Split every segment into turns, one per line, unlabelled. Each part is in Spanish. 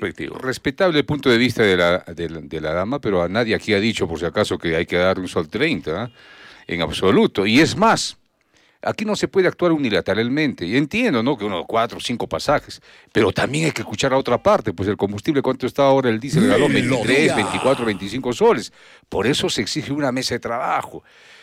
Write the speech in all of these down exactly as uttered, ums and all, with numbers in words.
respectivo.
Respetable el punto de vista de la, de, la, de la dama, pero a nadie aquí ha dicho, por si acaso, que hay que dar un sol treinta, ¿eh? En absoluto. Y es más, aquí no se puede actuar unilateralmente. Y entiendo, ¿no?, que uno, cuatro o cinco pasajes, pero también hay que escuchar a otra parte, pues el combustible, ¿cuánto está ahora el diésel? Galón, veintitrés, veinticuatro, veinticinco soles. Por eso se exige una mesa de trabajo.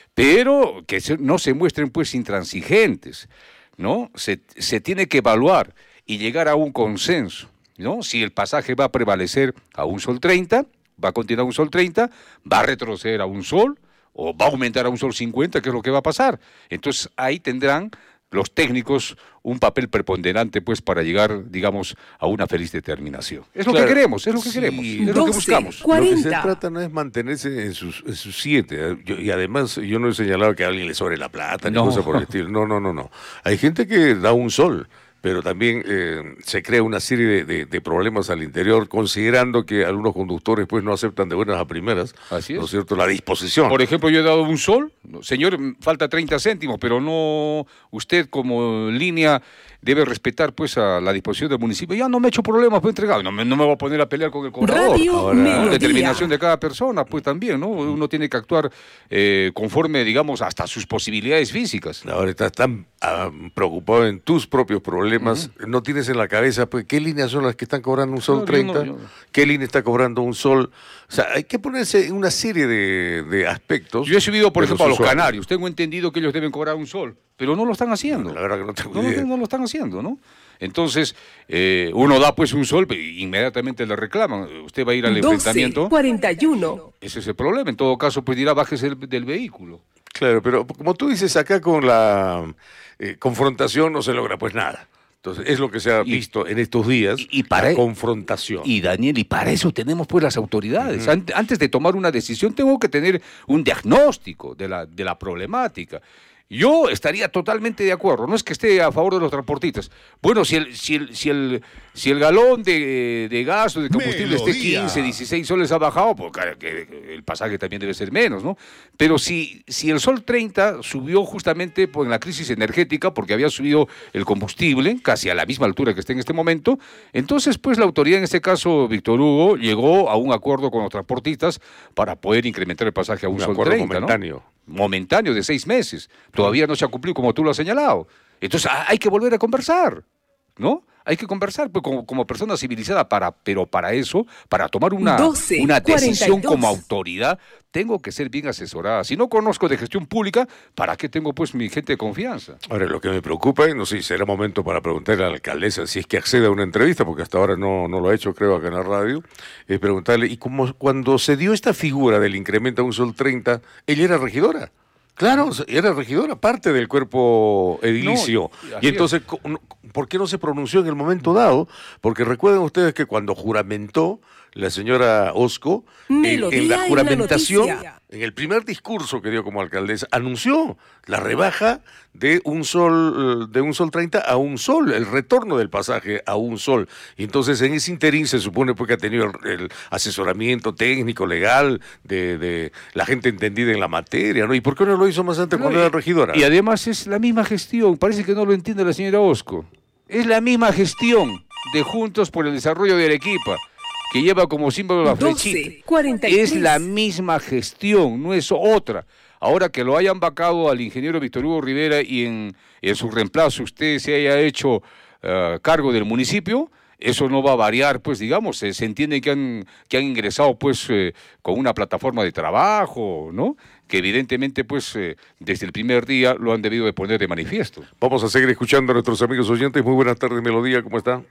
Pero que se, no se muestren, pues, intransigentes, ¿no? Se, se tiene que evaluar y llegar a un consenso, ¿no? Si el pasaje va a prevalecer a un sol treinta, va a continuar a un sol treinta, va a retroceder a un sol, o va a aumentar a un sol cincuenta, ¿qué es lo que va a pasar? Entonces ahí tendrán los técnicos un papel preponderante, pues, para llegar, digamos, a una feliz determinación. Es lo claro, que queremos, es lo que sí, queremos, es doce, lo que buscamos.
cuarenta. Lo que se trata no es mantenerse en sus, en sus siete. Yo, y además, yo no he señalado que a alguien le sobre la plata, ni no. cosa por el estilo. No, no, no, no. Hay gente que da un sol, pero también eh, se crea una serie de, de, de problemas al interior, considerando que algunos conductores pues no aceptan de buenas a primeras, Así es. ¿no es cierto?, la disposición.
Por ejemplo, yo he dado un sol, señor, falta treinta céntimos, pero no, usted como línea debe respetar pues a la disposición del municipio. Ya no me he hecho problemas, pues entregado, no me, no me voy a poner a pelear con el cobrador. Ahora, ¿no? Determinación de cada persona, pues también, ¿no? Uno tiene que actuar eh, conforme, digamos, hasta sus posibilidades físicas.
Ahora estás tan uh, preocupado en tus propios problemas, uh-huh. no tienes en la cabeza, pues, ¿qué líneas son las que están cobrando un sol no, treinta? Yo no, yo... ¿Qué línea está cobrando un sol? O sea, hay que ponerse en una serie de, de aspectos.
Yo he subido, por ejemplo, a los canarios. Tengo entendido que ellos deben cobrar un sol, pero no lo están haciendo.
No, la verdad que no tengo
no,
idea.
No, no lo están haciendo, ¿no? Entonces, eh, uno da pues un sol, pero inmediatamente le reclaman. Usted va a ir al doce, enfrentamiento.
cuarenta y uno.
Ese es el problema. En todo caso, pues dirá, bájese del, del vehículo.
Claro, pero como tú dices, acá con la eh, confrontación no se logra pues nada. Entonces, es lo que se ha visto y, en estos días, y, y para la confrontación.
Y, Daniel, y para eso tenemos pues las autoridades. Uh-huh. Antes de tomar una decisión, tengo que tener un diagnóstico de la, de la problemática. Yo estaría totalmente de acuerdo, no es que esté a favor de los transportistas. Bueno, si el, si el, si el, si el galón de, de gas o de combustible Melodía. esté quince, dieciséis soles ha bajado, pues el pasaje también debe ser menos, ¿no? Pero si, si el sol treinta subió justamente por la crisis energética, porque había subido el combustible, casi a la misma altura que está en este momento, entonces pues la autoridad, en este caso Víctor Hugo, llegó a un acuerdo con los transportistas para poder incrementar el pasaje a un, un sol treinta,
momentáneo.
¿no? momentáneo de seis meses. Todavía no se ha cumplido como tú lo has señalado. Entonces hay que volver a conversar, ¿no? Hay que conversar pues, como, como persona civilizada, para, pero para eso, para tomar una, doce, una decisión cuarenta y dos. Como autoridad, tengo que ser bien asesorada. Si no conozco de gestión pública, ¿para qué tengo pues mi gente de confianza?
Ahora, lo que me preocupa, y no sé si será momento para preguntarle a la alcaldesa si es que accede a una entrevista, porque hasta ahora no, no lo ha hecho, creo, acá en la radio, es preguntarle, ¿y cómo, cuando se dio esta figura del incremento a un sol treinta, ella era regidora? Claro, era regidora, parte del cuerpo edilicio. No, y entonces, ¿por qué no se pronunció en el momento dado? Porque recuerden ustedes que cuando juramentó la señora Osco, en, en la juramentación, la en el primer discurso que dio como alcaldesa, anunció la rebaja de un sol de un sol treinta a un sol, el retorno del pasaje a un sol. Y entonces en ese interín se supone pues, que ha tenido el, el asesoramiento técnico, legal, de, de la gente entendida en la materia, ¿no? ¿Y por qué no lo hizo más antes no, cuando
y,
era regidora?
Y además es la misma gestión, parece que no lo entiende la señora Osco. Es la misma gestión de Juntos por el Desarrollo de Arequipa, que lleva como símbolo la flechita.
cuarenta y tres.
Es la misma gestión, no es otra. Ahora que lo hayan vacado al ingeniero Víctor Hugo Rivera y en, en su reemplazo usted se haya hecho uh, cargo del municipio, eso no va a variar, pues digamos, se, se entiende que han, que han ingresado pues eh, con una plataforma de trabajo, ¿no? Que evidentemente pues eh, desde el primer día lo han debido de poner de manifiesto.
Vamos a seguir escuchando a nuestros amigos oyentes. Muy buenas tardes, Melodía, ¿cómo está?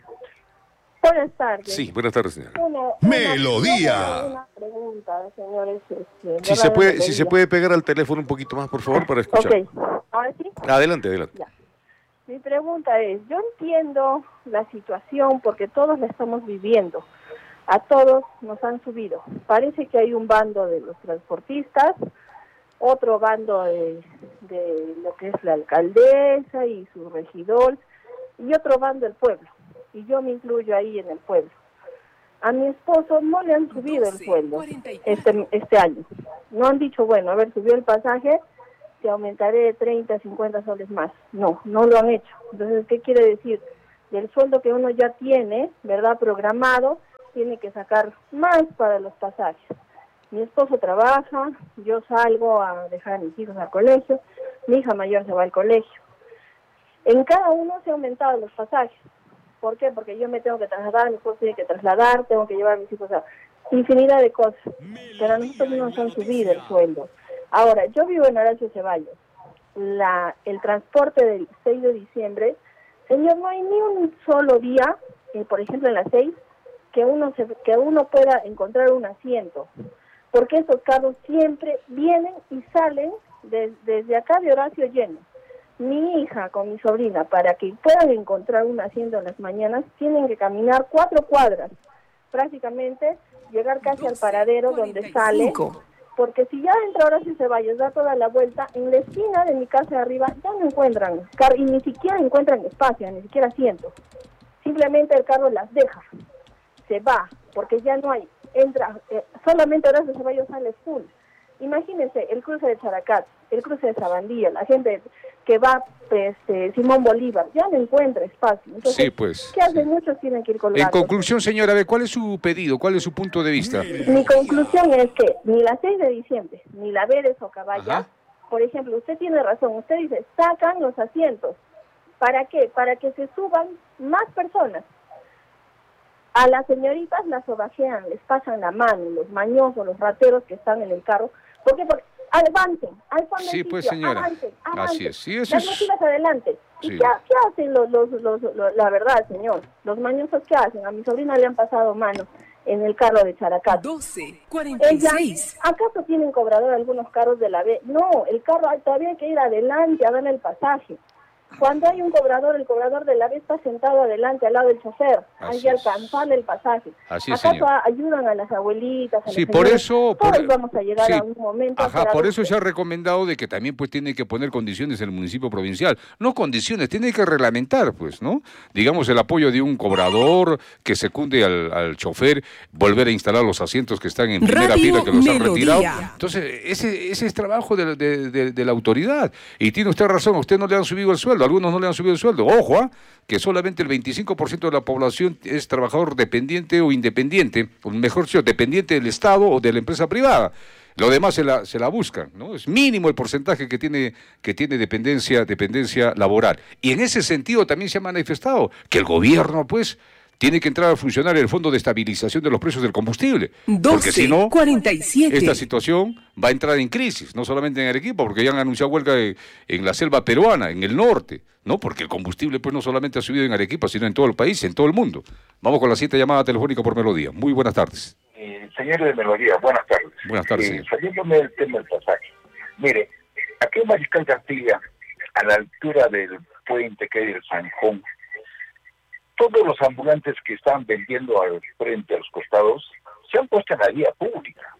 Buenas tardes.
Sí, buenas tardes, señora.
Una,
Melodía.
Una, una pregunta, señores. Este,
si, se puede, si se puede pegar al teléfono un poquito más, por favor, para escuchar.
Ok, ¿ahora sí?
Adelante, adelante.
Ya. Mi pregunta es, yo entiendo la situación porque todos la estamos viviendo. A todos nos han subido. Parece que hay un bando de los transportistas, otro bando de, de lo que es la alcaldesa y su regidor, y otro bando del pueblo. Y yo me incluyo ahí en el pueblo. A mi esposo no le han subido el sueldo este, este año. No han dicho, bueno, a ver, subió el pasaje, te aumentaré treinta, cincuenta soles más. No, no lo han hecho. Entonces, ¿qué quiere decir? Del sueldo que uno ya tiene, ¿verdad?, programado, tiene que sacar más para los pasajes. Mi esposo trabaja, yo salgo a dejar a mis hijos al colegio, mi hija mayor se va al colegio. En cada uno se han aumentado los pasajes. ¿Por qué? Porque yo me tengo que trasladar, mi esposo tiene que trasladar, tengo que llevar a mis hijos a infinidad de cosas. Pero a nosotros no nos han subido el sueldo. Ahora, yo vivo en Horacio Ceballos. La, el transporte del seis de diciembre, señor, no hay ni un solo día, eh, por ejemplo en las seis, que uno, se, que uno pueda encontrar un asiento. Porque esos carros siempre vienen y salen de, desde acá de Horacio llenos. Mi hija con mi sobrina, para que puedan encontrar un asiento en las mañanas, tienen que caminar cuatro cuadras, prácticamente llegar casi al paradero donde sale, porque si ya entra Horacio Ceballos, da toda la vuelta, en la esquina de mi casa de arriba ya no encuentran carro, y ni siquiera encuentran espacio, ni siquiera asientos. Simplemente el carro las deja, se va, porque ya no hay, entra, eh, solamente Horacio Ceballos sale full. Imagínense el cruce de Characat, el cruce de Sabandía, la gente que va, pues, eh, Simón Bolívar, ya no encuentra espacio. Entonces,
sí, pues.
¿qué hacen?
Sí.
Muchos tienen que ir colgados.
En conclusión, señora, a ver, ¿cuál es su pedido? ¿Cuál es su punto de vista?
Mi conclusión es que ni la seis de diciembre, ni la Veres o Caballa,
Ajá.
por ejemplo, usted tiene razón, usted dice, sacan los asientos. ¿Para qué? Para que se suban más personas. A las señoritas las sobajean, les pasan la mano, los mañosos, los rateros que están en el carro. ¿Por qué? Porque avancen, al fondo
Sí,
del
pues,
sitio,
señora.
avancen, avancen.
Así es. Sí, eso
las
es...
mochilas adelante. ¿Y
Sí.
qué, qué hacen los, los, los, los, la verdad, señor? Los mañosos, ¿qué hacen? A mi sobrina le han pasado manos en el carro de Characat.
doce cuarenta y seis.
Ella, ¿acaso tienen cobrador algunos carros de la B? No, el carro todavía hay que ir adelante a darle el pasaje. Cuando hay un cobrador, el cobrador de la B está sentado adelante al lado del chofer.
Así
Hay que
es.
alcanzarle el pasaje.
Así es,
¿Acaso
señor.
a- ayudan a las abuelitas? A
Sí,
las
por
señoras?
eso...
Todos
por-
vamos a llegar
sí.
a un momento. a
Ajá,
ser
por eso
adultos.
se ha recomendado de que también pues tiene que poner condiciones el municipio provincial. No condiciones, tiene que reglamentar, pues, ¿no? Digamos, el apoyo de un cobrador que secunde al, al chofer, volver a instalar los asientos que están en primera
Radio
fila, que los han
Melodía.
retirado. Entonces, ese, ese es trabajo de, de- de- de la autoridad. Y tiene usted razón, a usted no le han subido el sueldo, a algunos no le han subido el sueldo. Ojo, ¿ah? Que solamente el veinticinco por ciento de la población es trabajador dependiente o independiente, o mejor dicho, dependiente del Estado o de la empresa privada. Lo demás se la, se la buscan, ¿no? Es mínimo el porcentaje que tiene, que tiene dependencia, dependencia laboral. Y en ese sentido también se ha manifestado que el gobierno, pues, tiene que entrar a funcionar el Fondo de Estabilización de los Precios del Combustible. Porque si
doce
no,
cuarenta y siete.
esta situación va a entrar en crisis, no solamente en Arequipa, porque ya han anunciado huelga en, en la selva peruana, en el norte, ¿no? Porque el combustible pues no solamente ha subido en Arequipa, sino en todo el país, en todo el mundo. Vamos con la siguiente llamada telefónica por Melodía. Muy buenas tardes.
Eh, señor de Melodía, buenas tardes.
Buenas tardes,
Eh,
señor.
saliéndome del tema del pasaje. Mire, aquí en Mariscal Castilla, a la altura del puente que hay del Sanjón, todos los ambulantes que están vendiendo al frente, a los costados, se han puesto en la vía pública.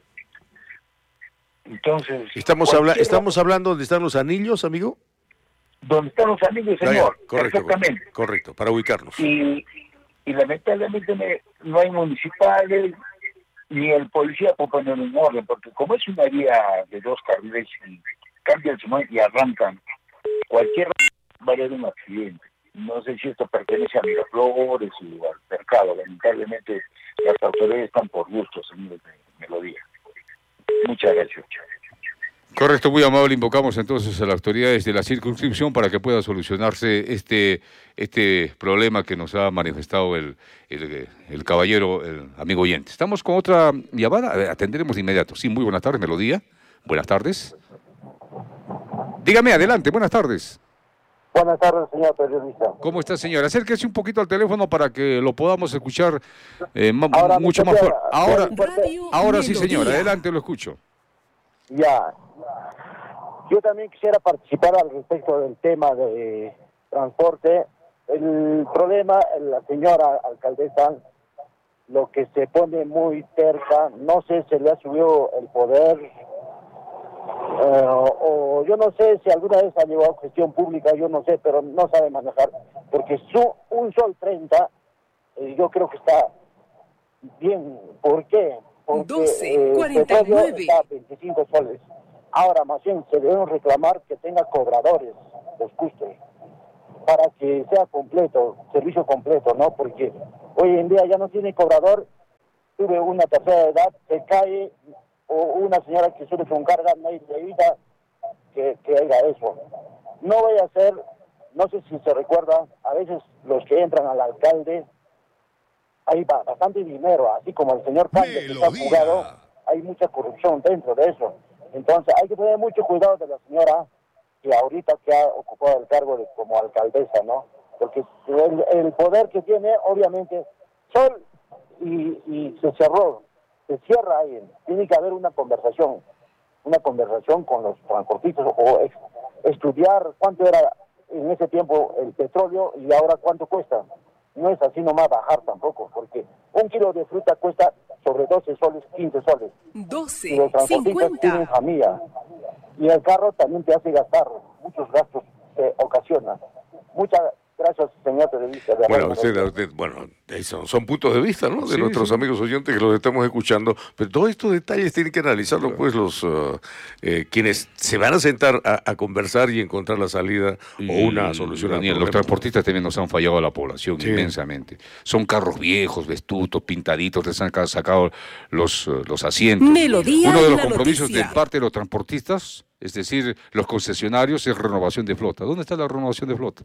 Entonces...
Estamos, habla
cualquiera-
estamos hablando donde están los anillos, amigo.
Donde están los amigos,
Ah, ya,
señor.
correcto,
Exactamente.
correcto, para ubicarnos.
Y, y lamentablemente me- no hay municipales ni el policía para poner un orden, porque como es una vía de dos carriles y cambia el semáforo y arrancan, cualquier va a haber un accidente. No sé si esto pertenece a Miraflores o al mercado. Lamentablemente las autoridades están por gusto, señor de Melodía. Muchas gracias.
Correcto, muy amable. Invocamos entonces a las autoridades de la circunscripción para que pueda solucionarse este, este problema que nos ha manifestado el, el, el caballero, el amigo oyente. Estamos con otra llamada, a ver, atenderemos de inmediato. Sí, muy buenas tardes, Melodía. Buenas tardes. Dígame, adelante, buenas tardes.
Buenas tardes, señor periodista.
¿Cómo está, señora? Acérquese un poquito al teléfono para que lo podamos escuchar eh, ma-
Ahora,
mucho
mi
más
señora,
fuerte. Ahora,
Radio
ahora sí,
Melodía.
señora, adelante, lo escucho.
Ya. Yo también quisiera participar al respecto del tema de transporte. El problema, la señora alcaldesa, lo que se pone muy terca, no sé si le ha subido el poder, eh, o yo no sé si alguna vez ha llevado gestión pública, yo no sé, pero no sabe manejar, porque su un sol treinta, eh, yo creo que está bien. ¿Por qué? Porque
doce
eh,
cuarenta y
petróleo
nueve.
está a veinticinco soles. Ahora, más bien, se deben reclamar que tenga cobradores los custos para que sea completo, servicio completo, ¿no? Porque hoy en día ya no tiene cobrador sube una tercera edad, se cae, o una señora que sube con carga, no hay medida que, que haga eso. No voy a hacer, no sé si se recuerda, a veces los que entran al alcalde, hay bastante dinero, así como el señor Cándido que está jugado, hay mucha corrupción dentro de eso. Entonces hay que tener mucho cuidado de la señora que ahorita que ha ocupado el cargo de como alcaldesa, ¿no? Porque el, el poder que tiene, obviamente, Sol y, y se cerró, se cierra ahí. Tiene que haber una conversación, una conversación con los transportistas o ex, estudiar cuánto era en ese tiempo el petróleo y ahora cuánto cuesta. No es así nomás bajar tampoco, porque un kilo de fruta cuesta sobre doce soles, quince soles.
doce,
y los transportistas tienen
cincuenta.
familia. Y el carro también te hace gastar, muchos gastos te ocasiona. Muchas gracias, señor periodista.
Bueno, usted, usted, bueno, son, son puntos de vista, ¿no? De
Sí,
nuestros
sí.
amigos oyentes que los estamos escuchando, pero todos estos detalles tienen que analizarlo,
Claro.
pues, los uh, eh, quienes se van a sentar a, a conversar y encontrar la salida o una solución. al
Daniel, los
problema.
transportistas también nos han fallado a la población
Sí.
inmensamente. Son carros viejos, vestutos, pintaditos, les han ca- sacado los, eh, los asientos.
Melodía
Uno de
en
los
la
compromisos
noticia.
de parte de los transportistas, es decir, los concesionarios, es renovación de flota. ¿Dónde está la renovación de flota?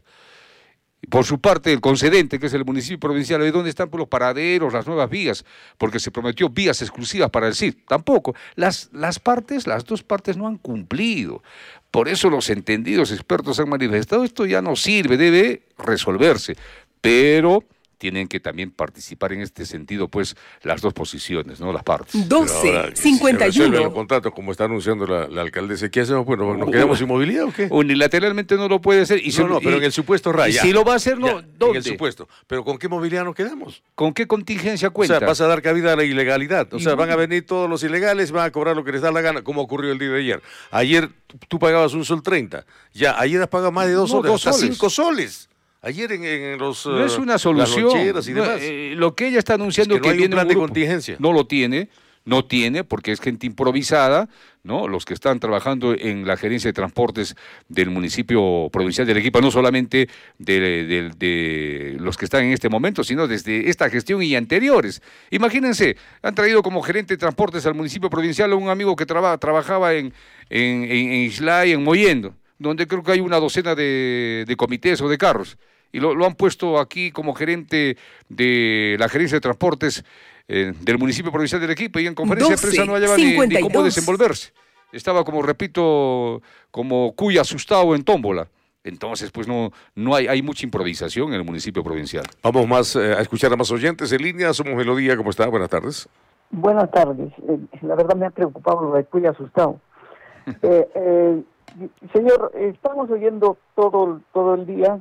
Por su parte, el concedente, que es el municipio provincial, ¿de dónde están pues, los paraderos, las nuevas vías? Porque se prometió vías exclusivas para el C I D. Tampoco. Las, las partes, las dos partes no han cumplido. Por eso los entendidos expertos han manifestado, esto ya no sirve, debe resolverse. Pero tienen que también participar en este sentido, pues, las dos posiciones, ¿no? Las partes.
Pero
doce,
ahora, que
cincuenta y
se resuelven los
uno.
contratos, como está anunciando la, la alcaldesa. ¿Qué hacemos? Bueno, ¿nos quedamos sin movilidad o qué?
Unilateralmente no lo puede hacer. Y se-
No, no, pero
y-
en el supuesto, Ray.
y
ya.
si lo va a hacer, no,
Ya, en
¿dónde?
el supuesto. Pero ¿con qué movilidad nos quedamos?
¿Con qué contingencia
O
cuenta?
sea, vas a dar cabida a la ilegalidad. O
Y
sea,
bueno.
van a venir todos los ilegales, van a cobrar lo que les da la gana, como ocurrió el día de ayer. Ayer tú- tú pagabas un sol treinta. Ya, ayer has pagado más de dos
No,
soles,
dos
hasta
soles.
cinco soles. Ayer en, en los
No es
eh,
una
las
solución.
loncheras y
No,
demás.
eh, lo que ella está anunciando
Es que no hay un
tiene
plan de
grupo.
contingencia.
No lo tiene, no tiene, porque es gente improvisada, ¿no? Los que están trabajando en la gerencia de transportes del municipio provincial de Arequipa, no solamente de, de- de los que están en este momento, sino desde esta gestión y anteriores. Imagínense, han traído como gerente de transportes al municipio provincial a un amigo que traba- trabajaba en, en, en, en Islay, en Mollendo, donde creo que hay una docena de, de comités o de carros. Y lo, lo han puesto aquí como gerente de la gerencia de transportes eh, del municipio provincial de Arequipa, y en conferencia de
doce,
prensa no hallaba ni, ni
cincuenta y
cómo
dos.
desenvolverse. Estaba como, repito, como cuy asustado en tómbola. Entonces, pues no, no hay, hay mucha improvisación en el municipio provincial.
Vamos más eh, a escuchar a más oyentes en línea. Somos Melodía, ¿cómo está? Buenas tardes.
Buenas tardes. Eh, la verdad me ha preocupado lo de Cuy asustado. Eh, eh, señor, estamos oyendo todo, todo el día,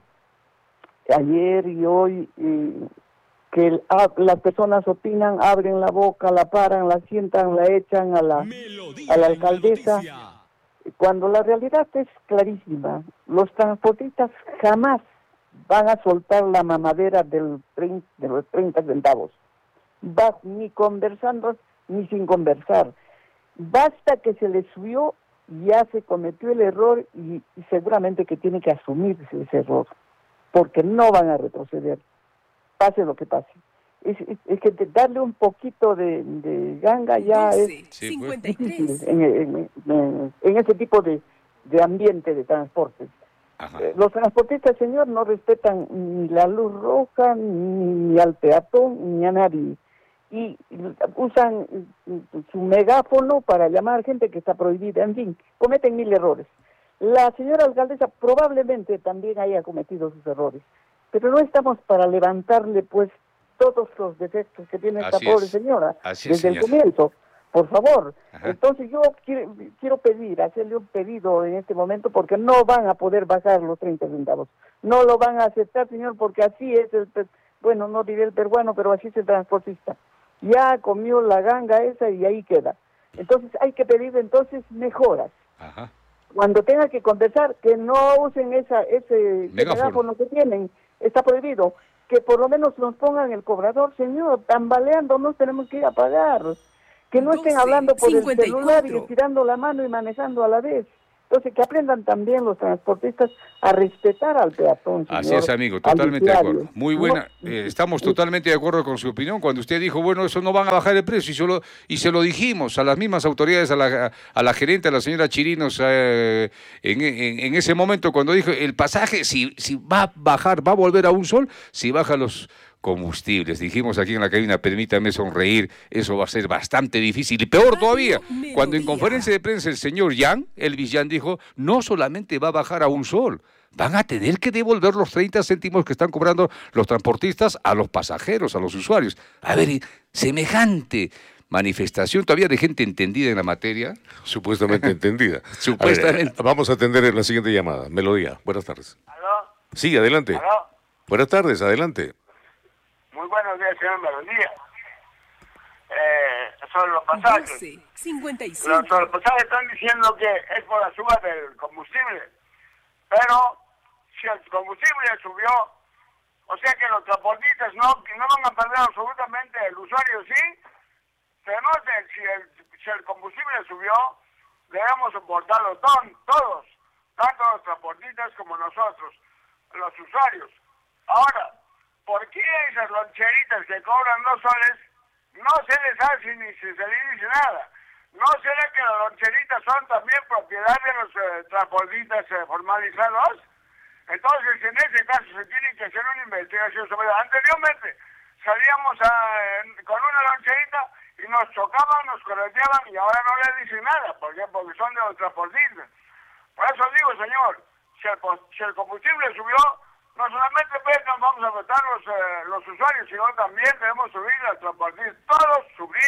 ayer y hoy, eh, que el- ah, las personas opinan, abren la boca, la paran, la sientan, la echan a la, a la alcaldesa, cuando la realidad es clarísima. Los transportistas jamás van a soltar la mamadera del treinta, de los treinta centavos. Va, ni conversando ni sin conversar. Basta que se le subió, ya se cometió el error y, y seguramente que tiene que asumirse ese error, porque no van a retroceder, pase lo que pase. Es, es, es que de darle un poquito de, de ganga ya es
doce,
Sí,
cincuenta y
difícil
tres.
en, en- en- en ese tipo de, de ambiente de transportes.
Ajá.
Eh, Los transportistas, señor, no respetan ni la luz roja, ni, ni al peatón, ni a nadie. Y usan mm, su megáfono para llamar gente que está prohibida. En fin, cometen mil errores. La señora alcaldesa probablemente también haya cometido sus errores. Pero no estamos para levantarle, pues, todos los defectos que tiene esta
Así
pobre
es.
señora
Así es,
desde el
señor.
comienzo. Por favor.
Ajá.
Entonces yo quiero, quiero pedir, hacerle un pedido en este momento, porque no van a poder bajar los treinta centavos. No lo van a aceptar, señor, porque así es el, pe- bueno, no diré el peruano, pero así es el transportista. Ya comió la ganga esa y ahí queda. Entonces hay que pedir entonces mejoras.
Ajá.
Cuando tenga que conversar, que no usen esa ese
Megáfono.
megáfono que tienen, está prohibido. Que por lo menos nos pongan el cobrador, señor, tambaleando, no tenemos que ir a pagar. Que no estén
doce,
hablando por el
cincuenta y
celular y
cuatro.
estirando la mano y manejando a la vez. Entonces, que aprendan también los transportistas a respetar al peatón.
Así
señor,
es, amigo,
al
totalmente de
usuario.
acuerdo. Muy buena.
No,
Eh, estamos totalmente de acuerdo con su opinión. Cuando usted dijo, bueno, eso no van a bajar el precio, y, solo, y se lo dijimos a las mismas autoridades, a la, a la gerente, a la señora Chirinos, eh, en, en, en ese momento, cuando dijo, el pasaje, si, si va a bajar, va a volver a un sol, si baja los combustibles. Dijimos aquí en la cabina, permítame sonreír, eso va a ser bastante difícil. Y peor todavía, cuando en conferencia de prensa el señor Yan, Elvis Yan, dijo, no solamente va a bajar a un sol, van a tener que devolver los treinta céntimos que están cobrando los transportistas a los pasajeros, a los usuarios. A ver, semejante manifestación todavía de gente entendida en la materia.
Supuestamente entendida.
Supuestamente.
A ver, vamos a atender la siguiente llamada. Melodía, buenas tardes.
¿Aló?
Sí, adelante.
¿Aló?
Buenas tardes, adelante.
Muy buenos días, señor Melodía. Eh, son los pasajes.
doce cincuenta y
Los,
cinco.
los pasajes están diciendo que es por la suba del combustible. Pero si el combustible subió, o sea que los transportistas no, no van a perder absolutamente, el usuario sí. Tenemos el, si, el, si el combustible subió, debemos soportarlo ton, todos, tanto los transportistas como nosotros, los usuarios. Ahora, ¿por qué esas loncheritas que cobran dos soles no se les hace ni se les dice nada? ¿No será que las loncheritas son también propiedad de los eh, transportistas eh, formalizados? Entonces, en ese caso se tiene que hacer una investigación sobre eso. Anteriormente salíamos a, eh, con una loncherita y nos chocaban, nos correteaban y ahora no les dicen nada. ¿Por qué? Porque son de los transportistas. Por eso digo, señor, si el, si el combustible subió, no solamente pues, nos vamos a votar los, eh, los usuarios, sino también debemos subir al transportistas. Todos subir.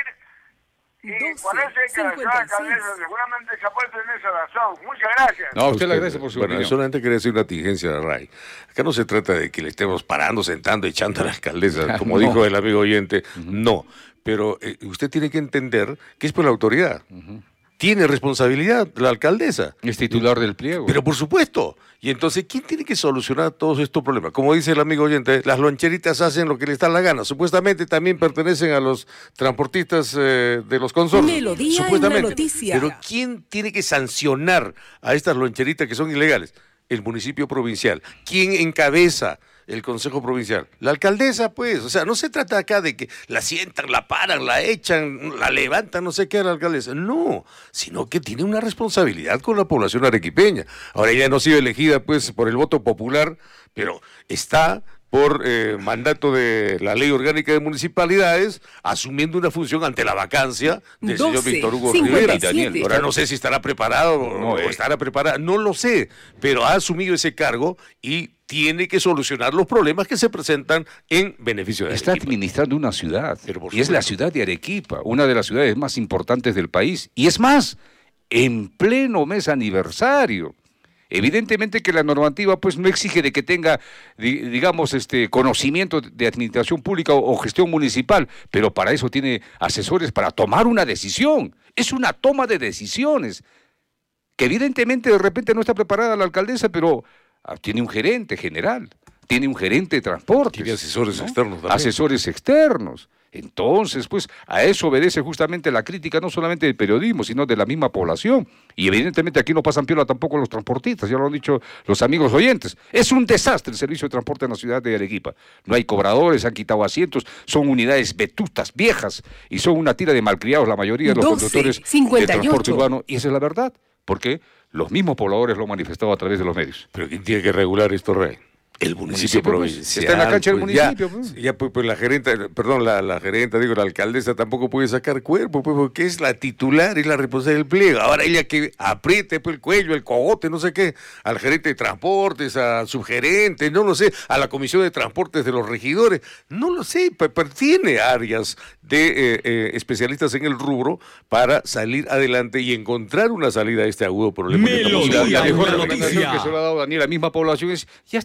Y por eso es que la señora alcaldesa seguramente se ha puesto en esa razón. Muchas gracias.
No, a usted le agradece por su
Bueno,
opinión.
solamente quería decir una tingencia de Ray. Acá no se trata de que le estemos parando, sentando, echando a la alcaldesa, como
No.
dijo el amigo oyente. No, pero eh, usted tiene que entender que es por la autoridad. Tiene responsabilidad la alcaldesa.
Es titular del pliego.
Pero por supuesto. Y entonces, ¿quién tiene que solucionar todos estos problemas? Como dice el amigo oyente, las loncheritas hacen lo que les da la gana. Supuestamente también pertenecen a los transportistas eh, de los consorcios.
Melodía en la
Supuestamente.
noticia.
Pero ¿quién tiene que sancionar a estas loncheritas que son ilegales? El municipio provincial. ¿Quién encabeza el Consejo Provincial? La alcaldesa, pues. O sea, no se trata acá de que la sientan, la paran, la echan, la levantan, no sé qué a la alcaldesa. No, sino que tiene una responsabilidad con la población arequipeña. Ahora, ella no ha sido elegida, pues, por el voto popular, pero está por eh, mandato de la Ley Orgánica de Municipalidades, asumiendo una función ante la vacancia del señor
doce
Víctor Hugo
cincuenta y
Rivera.
siete.
Daniel, ahora no sé si estará preparado o no
eh.
estará preparada, no lo sé, pero ha asumido ese cargo y tiene que solucionar los problemas que se presentan en beneficio de
Está
Arequipa.
administrando una ciudad,
Pero por
y es la
supuesto.
ciudad de Arequipa, una de las ciudades más importantes del país. Y es más, en pleno mes aniversario. Evidentemente que la normativa pues no exige de que tenga, di- digamos, este conocimiento de administración pública o, o gestión municipal, pero para eso tiene asesores para tomar una decisión. Es una toma de decisiones, que evidentemente de repente no está preparada la alcaldesa, pero ah, tiene un gerente general, tiene un gerente de transportes.
Tiene asesores
¿no?
externos también.
Asesores externos. Entonces, pues, a eso obedece justamente la crítica, no solamente del periodismo, sino de la misma población. Y evidentemente aquí no pasan piola tampoco los transportistas, ya lo han dicho los amigos oyentes. Es un desastre el servicio de transporte en la ciudad de Arequipa. No hay cobradores, han quitado asientos, son unidades vetustas, viejas, y son una tira de malcriados la mayoría de los
doce
conductores de
cincuenta y
transporte
ocho.
urbano. Y esa es la verdad, porque los mismos pobladores lo han manifestado a través de los medios.
Pero ¿quién tiene que regular esto, Rey? El municipio
Municipio, pues,
provincial.
está en la cancha del
pues, ya-
municipio, pues.
Ya, pues, pues, la gerenta, perdón, la, la gerenta, digo, la alcaldesa tampoco puede sacar cuerpo, pues, porque es la titular, es la responsable del pliego. Ahora ella que apriete pues, el cuello, el cogote, no sé qué, al gerente de transportes, al subgerente, no lo sé, a la comisión de transportes de los regidores, no lo sé, pe- pero tiene áreas de eh, eh, especialistas en el rubro para salir adelante y encontrar una salida a este agudo problema. que estamos
Y la, y la
Melodía
mejor
en la
recomendación
noticia.
que se lo ha dado Daniel, la misma población es, ya está por terminar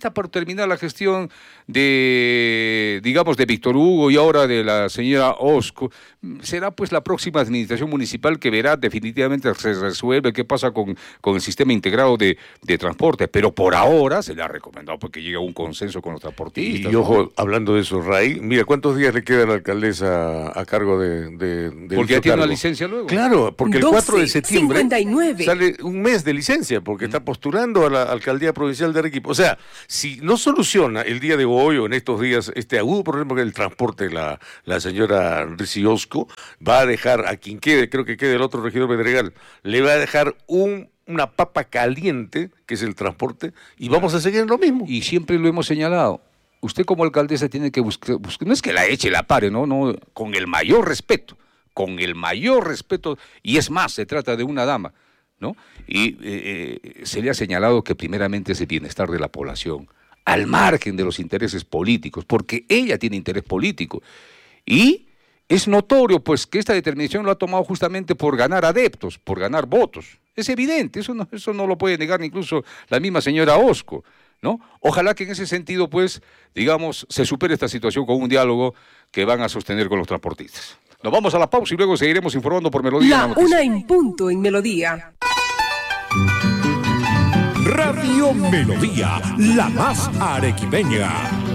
terminar la gestión de, digamos, de Víctor Hugo y ahora de la señora Osco, será pues la próxima administración municipal que verá definitivamente se resuelve qué pasa con, con el sistema integrado de, de transporte, pero por ahora se le ha recomendado porque llegue a un consenso con los transportistas.
Y, y ojo, ¿no? Hablando de eso, Ray, mira, ¿cuántos días le queda a la alcalesa a cargo de, de, de
porque ya tiene
cargo?
Una licencia luego.
Claro, porque el cuatro de septiembre
cincuenta y nueve
sale un mes de licencia, porque está postulando a la alcaldía provincial de Arequipa. O sea, si no soluciona el día de hoy o en estos días este agudo problema que el transporte, la, la señora Ricciosco va a dejar a quien quede, creo que quede el otro regidor Pedregal, le va a dejar un una papa caliente, que es el transporte, y vamos a seguir en lo mismo.
Y siempre lo hemos señalado. Usted como alcaldesa tiene que buscar, buscar no es que la eche, la pare, no, no, con el mayor respeto, con el mayor respeto, y es más, se trata de una dama, ¿no? Y eh, se le ha señalado que primeramente es el bienestar de la población, al margen de los intereses políticos, porque ella tiene interés político. Y es notorio, pues, que esta determinación lo ha tomado justamente por ganar adeptos, por ganar votos. Es evidente, eso no, eso no lo puede negar ni incluso la misma señora Osco, ¿no? Ojalá que en ese sentido, pues, digamos, se supere esta situación con un diálogo que van a sostener con los transportistas. Nos vamos a la pausa y luego seguiremos informando por Melodía.
La una en punto en Melodía.
Radio Melodía, la más arequipeña.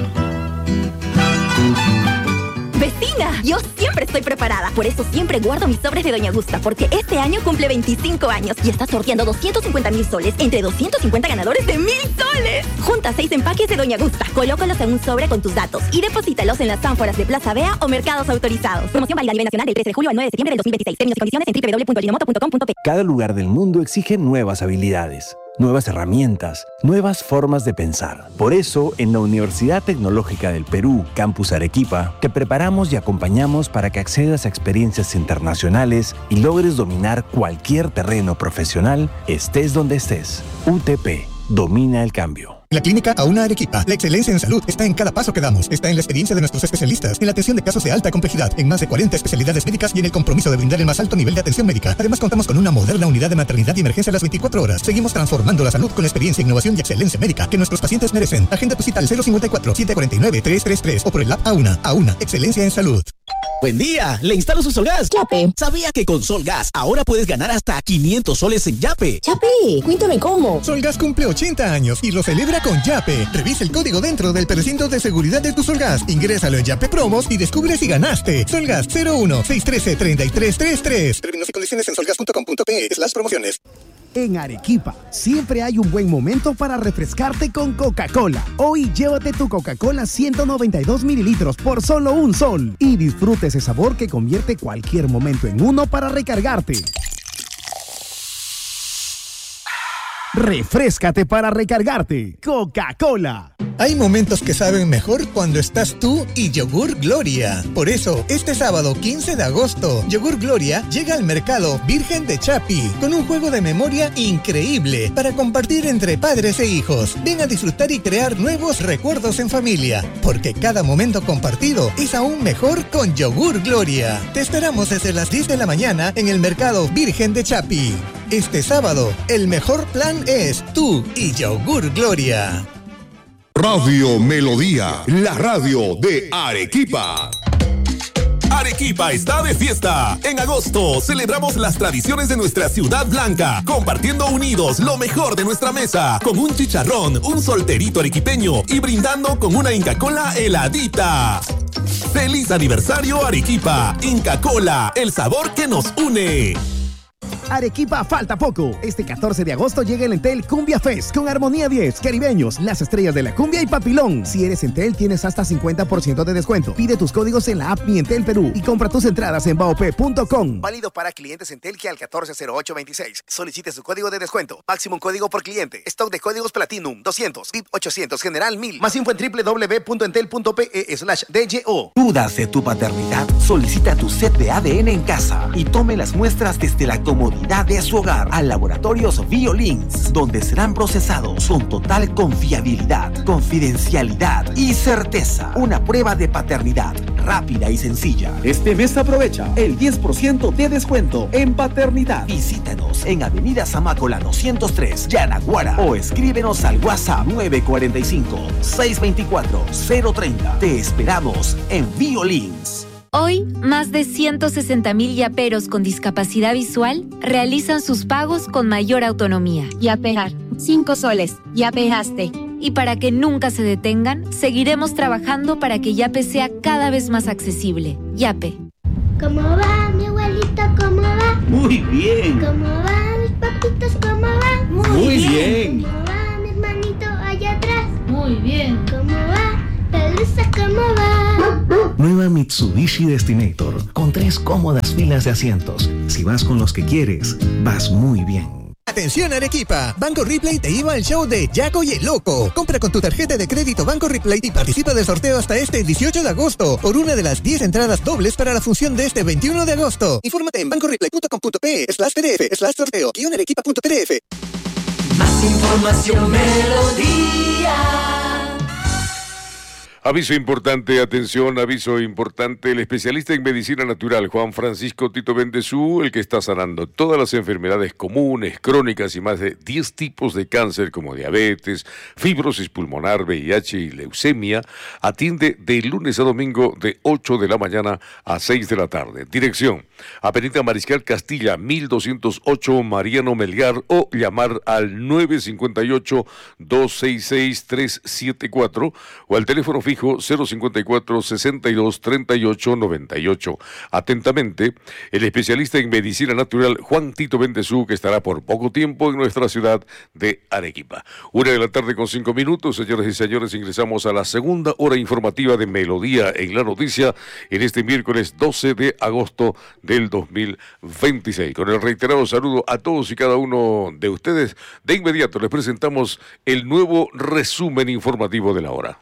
¡Vecina! Yo siempre estoy preparada. Por eso siempre guardo mis sobres de Doña Gusta, porque este año cumple veinticinco años y está sorteando doscientos cincuenta mil soles entre doscientos cincuenta ganadores de mil soles. Junta seis empaques de Doña Gusta, colócalos en un sobre con tus datos y deposítalos en las ánforas de Plaza Bea o mercados autorizados. Promoción válida a nivel nacional del trece de julio al nueve de septiembre del dos mil veintiséis. Términos y condiciones en doble u doble u doble u punto alinomoto punto com punto pe.
Cada lugar del mundo exige nuevas habilidades, nuevas herramientas, nuevas formas de pensar. Por eso, en la Universidad Tecnológica del Perú, Campus Arequipa, te preparamos y acompañamos para que accedas a experiencias internacionales y logres dominar cualquier terreno profesional, estés donde estés. U T P, domina el cambio.
La Clínica Auna Arequipa. La excelencia en salud está en cada paso que damos. Está en la experiencia de nuestros especialistas, en la atención de casos de alta complejidad, en más de cuarenta especialidades médicas y en el compromiso de brindar el más alto nivel de atención médica. Además, contamos con una moderna unidad de maternidad y emergencia a las veinticuatro horas. Seguimos transformando la salud con la experiencia, innovación y excelencia médica que nuestros pacientes merecen. Agenda tu cita al cero cincuenta y cuatro, setecientos cuarenta y nueve, trescientos treinta y tres o por el app Auna. Auna, excelencia en salud.
Buen día, le instalo su Solgas. Yape. ¿Sabía que con Solgas ahora puedes ganar hasta quinientos soles en Yape?
Yape, cuéntame cómo.
Solgas cumple ochenta años y lo celebra con Yape. Revisa el código dentro del precinto de seguridad de tu Solgas. Ingrésalo en Yape Promos y descubre si ganaste. Solgas cero uno, seiscientos trece, treinta y tres treinta y tres. Términos y condiciones en solgas punto com punto pe slash promociones.
En Arequipa, siempre hay un buen momento para refrescarte con Coca-Cola. Hoy llévate tu Coca-Cola ciento noventa y dos mililitros por solo un sol y disfrute ese sabor que convierte cualquier momento en uno para recargarte. Refréscate para recargarte. Coca-Cola.
Hay momentos que saben mejor cuando estás tú y Yogur Gloria. Por eso, este sábado quince de agosto, Yogur Gloria llega al mercado Virgen de Chapi con un juego de memoria increíble para compartir entre padres e hijos. Ven a disfrutar y crear nuevos recuerdos en familia, porque cada momento compartido es aún mejor con Yogur Gloria. Te esperamos desde las diez de la mañana en el mercado Virgen de Chapi. Este sábado, el mejor plan es tú y Yogur Gloria.
Radio Melodía, la radio de Arequipa.
Arequipa está de fiesta. En agosto celebramos las tradiciones de nuestra ciudad blanca, compartiendo unidos lo mejor de nuestra mesa, con un chicharrón, un solterito arequipeño y brindando con una Inca Kola heladita. ¡Feliz aniversario Arequipa! Inca Kola, el sabor que nos une.
Arequipa, falta poco. Este catorce de agosto llega el Entel Cumbia Fest con Armonía diez, Caribeños, Las Estrellas de la Cumbia y Papilón. Si eres Entel, tienes hasta cincuenta por ciento de descuento. Pide tus códigos en la app Mi Entel Perú y compra tus entradas en baop punto com.
Válido para clientes Entel que al catorce cero ocho veintiséis. Solicite su código de descuento. Máximo código por cliente. Stock de códigos Platinum doscientos, V I P ochocientos, General mil. Más info en doble u doble u doble u punto entel punto pe slash D G O.
¿Dudas de tu paternidad? Solicita tu set de A D N en casa y tome las muestras desde la comodidad de su hogar al Laboratorios Biolins, donde serán procesados con total confiabilidad, confidencialidad y certeza. Una prueba de paternidad rápida y sencilla.
Este mes aprovecha el diez por ciento de descuento en paternidad.
Visítanos en Avenida Zamácola doscientos tres, Yanaguara, o escríbenos al WhatsApp nueve cuatro cinco, seis dos cuatro, cero tres cero. Te esperamos en Violins.
Hoy, más de ciento sesenta mil yaperos con discapacidad visual realizan sus pagos con mayor autonomía.
Yapear, cinco soles, yapeaste.
Y para que nunca se detengan, seguiremos trabajando para que Yape sea cada vez más accesible. Yape.
¿Cómo va mi abuelito? ¿Cómo va?
Muy bien.
¿Cómo va mis papitos? ¿Cómo van?
Muy, Muy bien. bien.
¿Cómo va mi hermanito allá atrás?
Muy bien.
¿Cómo va? Pelusa, ¿cómo va?
Nueva Mitsubishi Destinator, con tres cómodas filas de asientos. Si vas con los que quieres, vas muy bien.
Atención Arequipa, Banco Replay te lleva al show de Yaco y el Loco. Compra con tu tarjeta de crédito Banco Replay y participa del sorteo hasta este dieciocho de agosto por una de las diez entradas dobles para la función de este veintiuno de agosto. Infórmate en bancoreplay.com.pe slash pdf slash sorteo guión arequipa.pdf.
Más información Melodía.
Aviso importante, atención, aviso importante. El especialista en medicina natural, Juan Francisco Tito Bendezú, el que está sanando todas las enfermedades comunes, crónicas y más de diez tipos de cáncer como diabetes, fibrosis pulmonar, V I H y leucemia, atiende de lunes a domingo de ocho de la mañana a seis de la tarde. Dirección: Avenida Mariscal Castilla, mil doscientos ocho, Mariano Melgar, o llamar al nueve cinco ocho, dos seis seis, tres siete cuatro o al teléfono fijo cero cinco cuatro, sesenta y dos, treinta y ocho, noventa y ocho. Atentamente, el especialista en medicina natural Juan Tito Bendezú, que estará por poco tiempo en nuestra ciudad de Arequipa. Una de la tarde con cinco minutos, señoras y señores, ingresamos a la segunda hora informativa de Melodía en la Noticia en este miércoles doce de agosto del dos mil veintiséis. Con el reiterado saludo a todos y cada uno de ustedes, de inmediato les presentamos el nuevo resumen informativo de la hora.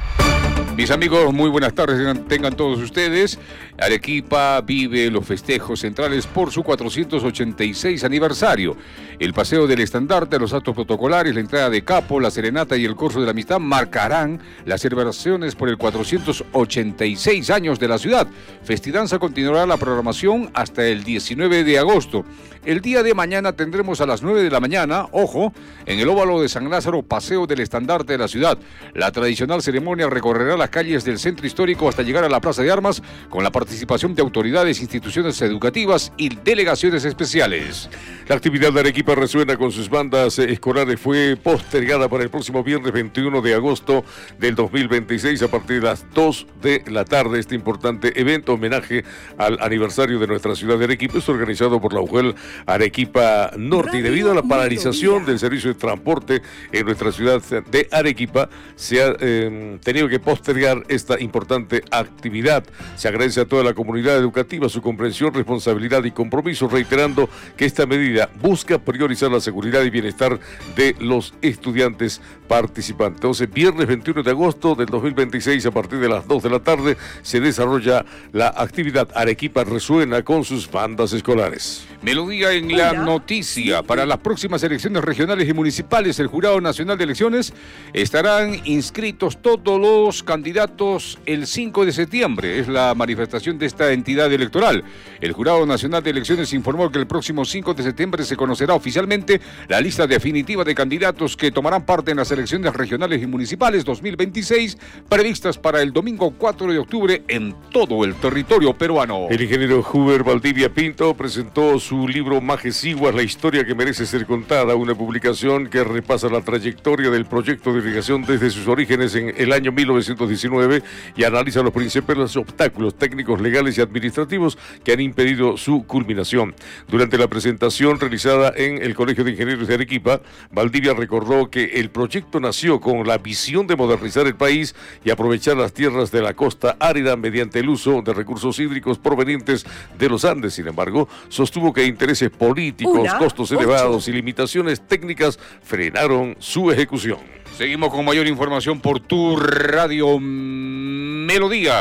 Mis amigos, muy buenas tardes tengan, tengan todos ustedes. Arequipa vive los festejos centrales por su cuatrocientos ochenta y seis aniversario. El paseo del estandarte, los actos protocolares, la entrada de capo, la serenata y el corso de la amistad marcarán las celebraciones por el cuatrocientos ochenta y seis años de la ciudad. Festidanza continuará la programación hasta el diecinueve de agosto. El día de mañana tendremos a las nueve de la mañana, ojo, en el óvalo de San Lázaro, paseo del estandarte de la ciudad. La tradicional ceremonia recorrerá las calles del centro histórico hasta llegar a la Plaza de Armas con la participación de autoridades, instituciones educativas y delegaciones especiales.
La actividad de Arequipa Resuena con sus bandas escolares fue postergada para el próximo viernes veintiuno de agosto del dos mil veintiséis a partir de las dos de la tarde. Este importante evento, homenaje al aniversario de nuestra ciudad de Arequipa, es organizado por la U G E L Arequipa Norte, y debido a la paralización del servicio de transporte en nuestra ciudad de Arequipa, se ha eh, tenido que postergar esta importante actividad. Se agradece a toda la comunidad educativa su comprensión, responsabilidad y compromiso, reiterando que esta medida busca priorizar la seguridad y bienestar de los estudiantes participantes. Entonces, viernes veintiuno de agosto del dos mil veintiséis, a partir de las dos de la tarde, se desarrolla la actividad Arequipa Resuena con sus bandas escolares.
Melodía en la noticia. Para las próximas elecciones regionales y municipales, el Jurado Nacional de Elecciones estarán inscritos todos los candidatos el cinco de septiembre. Es la manifestación de esta entidad electoral. El Jurado Nacional de Elecciones informó que el próximo cinco de septiembre se conocerá oficialmente la lista definitiva de candidatos que tomarán parte en las elecciones regionales y municipales dos mil veintiséis, previstas para el domingo cuatro de octubre en todo el territorio peruano.
El ingeniero Huber Valdivia Pinto presentó su libro Majesiguas, la historia que merece ser contada, una publicación que repasa la trayectoria del proyecto de irrigación desde sus orígenes en el año mil novecientos diecinueve y analiza los principales obstáculos técnicos, legales y administrativos que han impedido su culminación. Durante la presentación realizada en el Colegio de Ingenieros de Arequipa, Valdivia recordó que el proyecto nació con la visión de modernizar el país y aprovechar las tierras de la costa árida mediante el uso de recursos hídricos provenientes de los Andes. Sin embargo, sostuvo que intereses políticos, Una, costos elevados ocho. y limitaciones técnicas frenaron su ejecución.
Seguimos con mayor información por tu radio Melodía.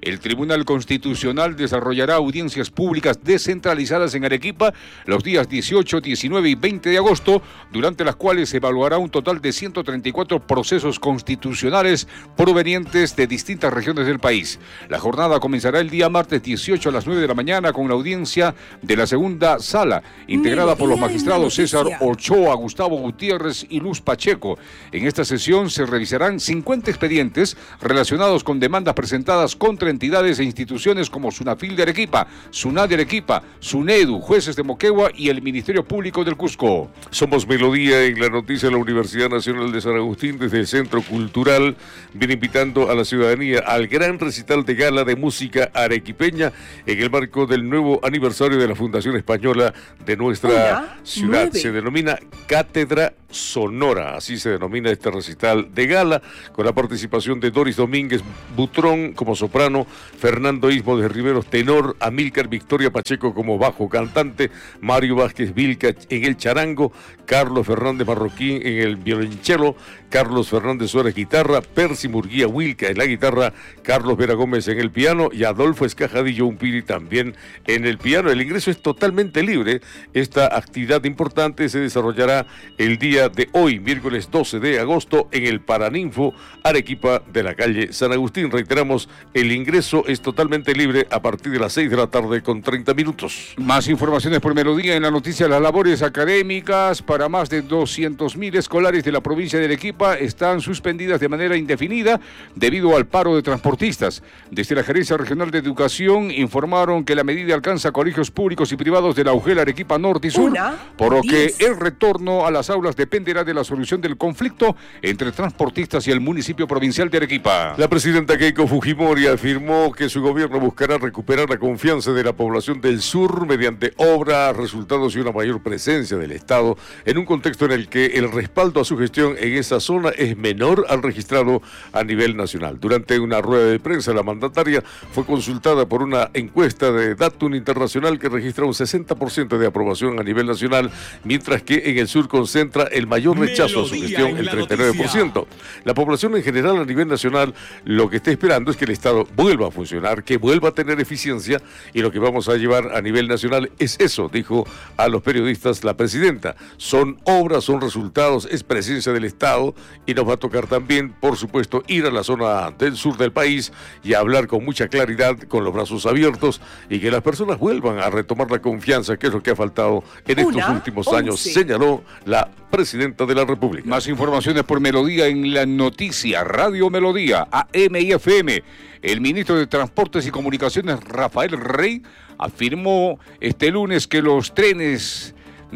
El Tribunal Constitucional desarrollará audiencias públicas descentralizadas en Arequipa los días dieciocho, diecinueve y veinte de agosto, durante las cuales se evaluará un total de ciento treinta y cuatro procesos constitucionales provenientes de distintas regiones del país. La jornada comenzará el día martes dieciocho a las nueve de la mañana con la audiencia de la segunda sala, integrada por los magistrados César Ochoa, Gustavo Gutiérrez y Luz Pacheco. En esta sesión se revisarán cincuenta expedientes relacionados con demandas presentadas contra entidades e instituciones como Sunafil de Arequipa, SUNAT de Arequipa, SUNEDU, jueces de Moquegua y el Ministerio Público del Cusco.
Somos Melodía en la noticia de la Universidad Nacional de San Agustín. Desde el Centro Cultural viene invitando a la ciudadanía al gran recital de gala de música arequipeña en el marco del nuevo aniversario de la Fundación Española de nuestra Hola, ciudad. nueve. Se denomina Cátedra Sonora, así se denomina este recital de gala, con la participación de Doris Domínguez Butrón como soprano, Fernando Ismo de Riveros tenor, Amílcar Victoria Pacheco como bajo cantante, Mario Vázquez Vilca en el charango, Carlos Fernández Marroquín en el violonchelo, Carlos Fernández Suárez guitarra, Percy Murguía Wilca en la guitarra, Carlos Vera Gómez en el piano y Adolfo Escajadillo Umpiri también en el piano. El ingreso es totalmente libre. Esta actividad importante se desarrollará el día de hoy, miércoles doce de agosto, en el Paraninfo Arequipa de la calle San Agustín. Reiteramos, el ingreso es totalmente libre a partir de las seis de la tarde con treinta minutos.
Más informaciones por Melodía en la noticia. Las labores académicas para más de doscientos mil escolares de la provincia de Arequipa están suspendidas de manera indefinida debido al paro de transportistas. Desde la Gerencia Regional de Educación informaron que la medida alcanza colegios públicos y privados de la UGEL Arequipa Norte y Sur, Una, por lo diez. que el retorno a las aulas dependerá de la solución del conflicto entre transportistas y el municipio provincial de Arequipa.
La presidenta Keiko Fujimori afirmó que su gobierno buscará recuperar la confianza de la población del sur mediante obras, resultados y una mayor presencia del Estado en un contexto en el que el respaldo a su gestión en esa zona es menor al registrado a nivel nacional. Durante una rueda de prensa, la mandataria fue consultada por una encuesta de Datum Internacional que registra un sesenta por ciento de aprobación a nivel nacional, mientras que en el sur concentra el mayor rechazo Melodía a su gestión, el treinta y nueve por ciento. La población en general a nivel nacional lo que está esperando es que el Estado vuelva a funcionar, que vuelva a tener eficiencia, y lo que vamos a llevar a nivel nacional es eso, dijo a los periodistas la presidenta. Son obras, son resultados, es presencia del Estado, y nos va a tocar también, por supuesto, ir a la zona del sur del país y hablar con mucha claridad, con los brazos abiertos, y que las personas vuelvan a retomar la confianza, que es lo que ha faltado en estos Una, últimos once. años, señaló la presidenta de la República.
Más informaciones por Melodía en la noticia, Radio Melodía, A M y F M. El ministro de Transportes y Comunicaciones, Rafael Rey, afirmó este lunes que los trenes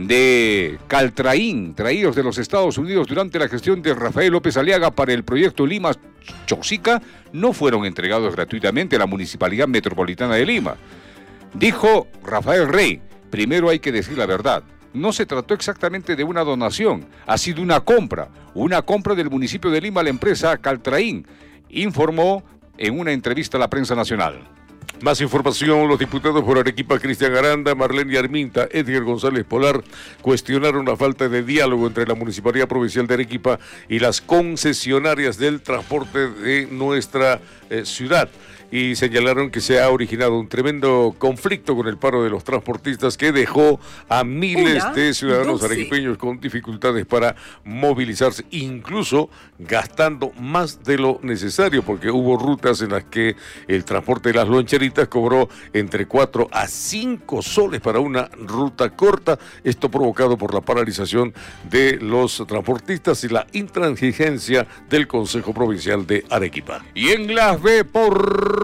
de Caltrain, traídos de los Estados Unidos durante la gestión de Rafael López Aliaga para el proyecto Lima-Chosica, no fueron entregados gratuitamente a la Municipalidad Metropolitana de Lima. Dijo Rafael Rey, primero hay que decir la verdad. No se trató exactamente de una donación, ha sido una compra, una compra del municipio de Lima a la empresa Caltrain, informó en una entrevista a la prensa nacional.
Más información, los diputados por Arequipa, Cristian Aranda, Marlene Arminta, Edgar González Polar, cuestionaron la falta de diálogo entre la Municipalidad Provincial de Arequipa y las concesionarias del transporte de nuestra eh, ciudad. Y señalaron que se ha originado un tremendo conflicto con el paro de los transportistas que dejó a miles Una, de ciudadanos doce. arequipeños con dificultades para movilizarse, incluso gastando más de lo necesario, porque hubo rutas en las que el transporte de las loncheritas cobró entre cuatro a cinco soles para una ruta corta, esto provocado por la paralización de los transportistas y la intransigencia del Consejo Provincial de Arequipa.
Y en las B por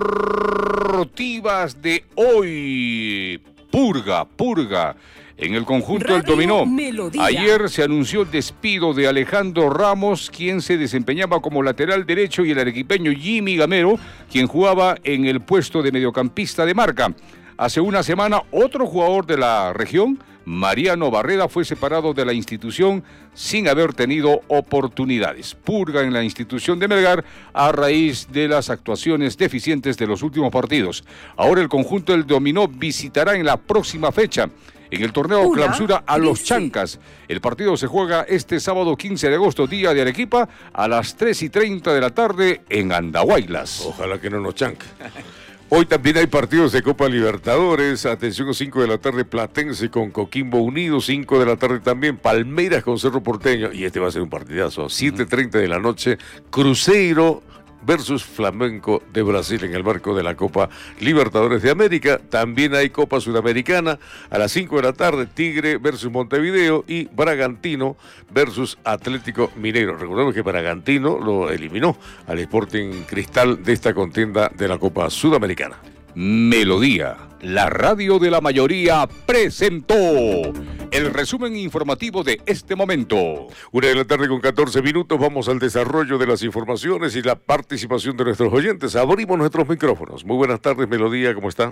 deportivas de hoy, purga, purga en el conjunto Radio del dominó. Melodía. Ayer se anunció el despido de Alejandro Ramos, quien se desempeñaba como lateral derecho, y el arequipeño Jimmy Gamero, quien jugaba en el puesto de mediocampista de marca. Hace una semana, otro jugador de la región, Mariano Barreda, fue separado de la institución sin haber tenido oportunidades. Purga en la institución de Melgar a raíz de las actuaciones deficientes de los últimos partidos. Ahora el conjunto del dominó visitará en la próxima fecha en el torneo
Una,
clausura a los
dice.
Chancas. El partido se juega este sábado quince de agosto, día de Arequipa, a las tres y treinta de la tarde en Andahuaylas.
Ojalá que no nos chanque. Hoy también hay partidos de Copa Libertadores. Atención, cinco de la tarde Platense con Coquimbo Unido. cinco de la tarde también Palmeiras con Cerro Porteño. Y este va a ser un partidazo. siete y treinta de la noche Cruzeiro versus Flamengo de Brasil en el marco de la Copa Libertadores de América. También hay Copa Sudamericana a las cinco de la tarde, Tigre versus Montevideo y Bragantino versus Atlético Mineiro. Recordemos que Bragantino lo eliminó al Sporting Cristal de esta contienda de la Copa Sudamericana.
Melodía, la radio de la mayoría, presentó el resumen informativo de este momento.
Una de la tarde con catorce minutos, vamos al desarrollo de las informaciones y la participación de nuestros oyentes. Abrimos nuestros micrófonos. Muy buenas tardes, Melodía, ¿cómo está?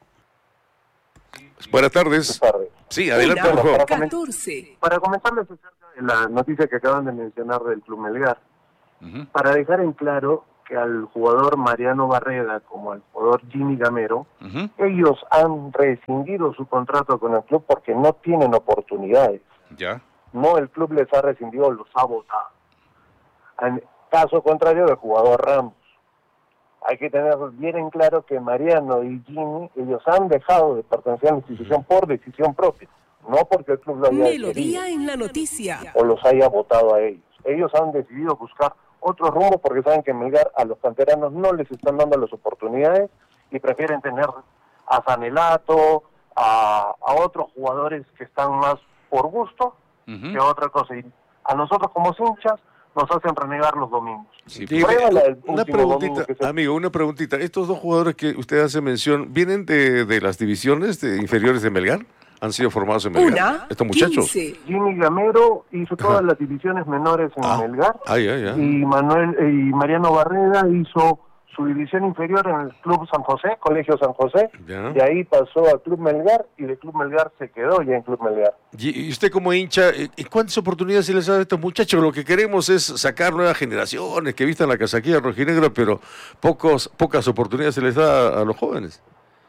Buenas tardes.
Buenas tardes.
Sí, adelante,
Una,
por favor.
catorce.
Para comenzarles acerca de la noticia que acaban de mencionar del Club Melgar, uh-huh. para dejar en claro que al jugador Mariano Barreda como al jugador Jimmy Gamero, uh-huh. ellos han rescindido su contrato con el club porque no tienen oportunidades.
Ya.
No, el club les ha rescindido, los ha votado. En caso contrario del jugador Ramos. Hay que tener bien en claro que Mariano y Jimmy, ellos han dejado de pertenecer a la institución por decisión propia, no porque el club lo haya
Melodía
querido,
en la noticia.
o los haya votado a ellos. Ellos han decidido buscar otro rumbo porque saben que en Melgar a los canteranos no les están dando las oportunidades y prefieren tener a Sanelato, a, a otros jugadores que están más por gusto uh-huh. que otra cosa. Y a nosotros como hinchas nos hacen renegar los domingos.
Sí, una preguntita, se... amigo, una preguntita. Estos dos jugadores que usted hace mención, ¿vienen de, de las divisiones de inferiores de Melgar? ¿Han sido formados en Melgar?
Una,
estos muchachos.
quince. Jimmy Gamero hizo todas Ajá. las divisiones menores en
ah.
Melgar.
Ah, ya, ya.
Y Manuel y Mariano Barreda hizo su división inferior en el Club San José, Colegio San José.
Ya.
De ahí pasó al Club Melgar y de Club Melgar se quedó ya en Club Melgar.
Y usted como hincha, ¿cuántas oportunidades se les da a estos muchachos? Lo que queremos es sacar nuevas generaciones que vistan la casaquilla rojinegra, pero pocos, pocas oportunidades se les da a los jóvenes.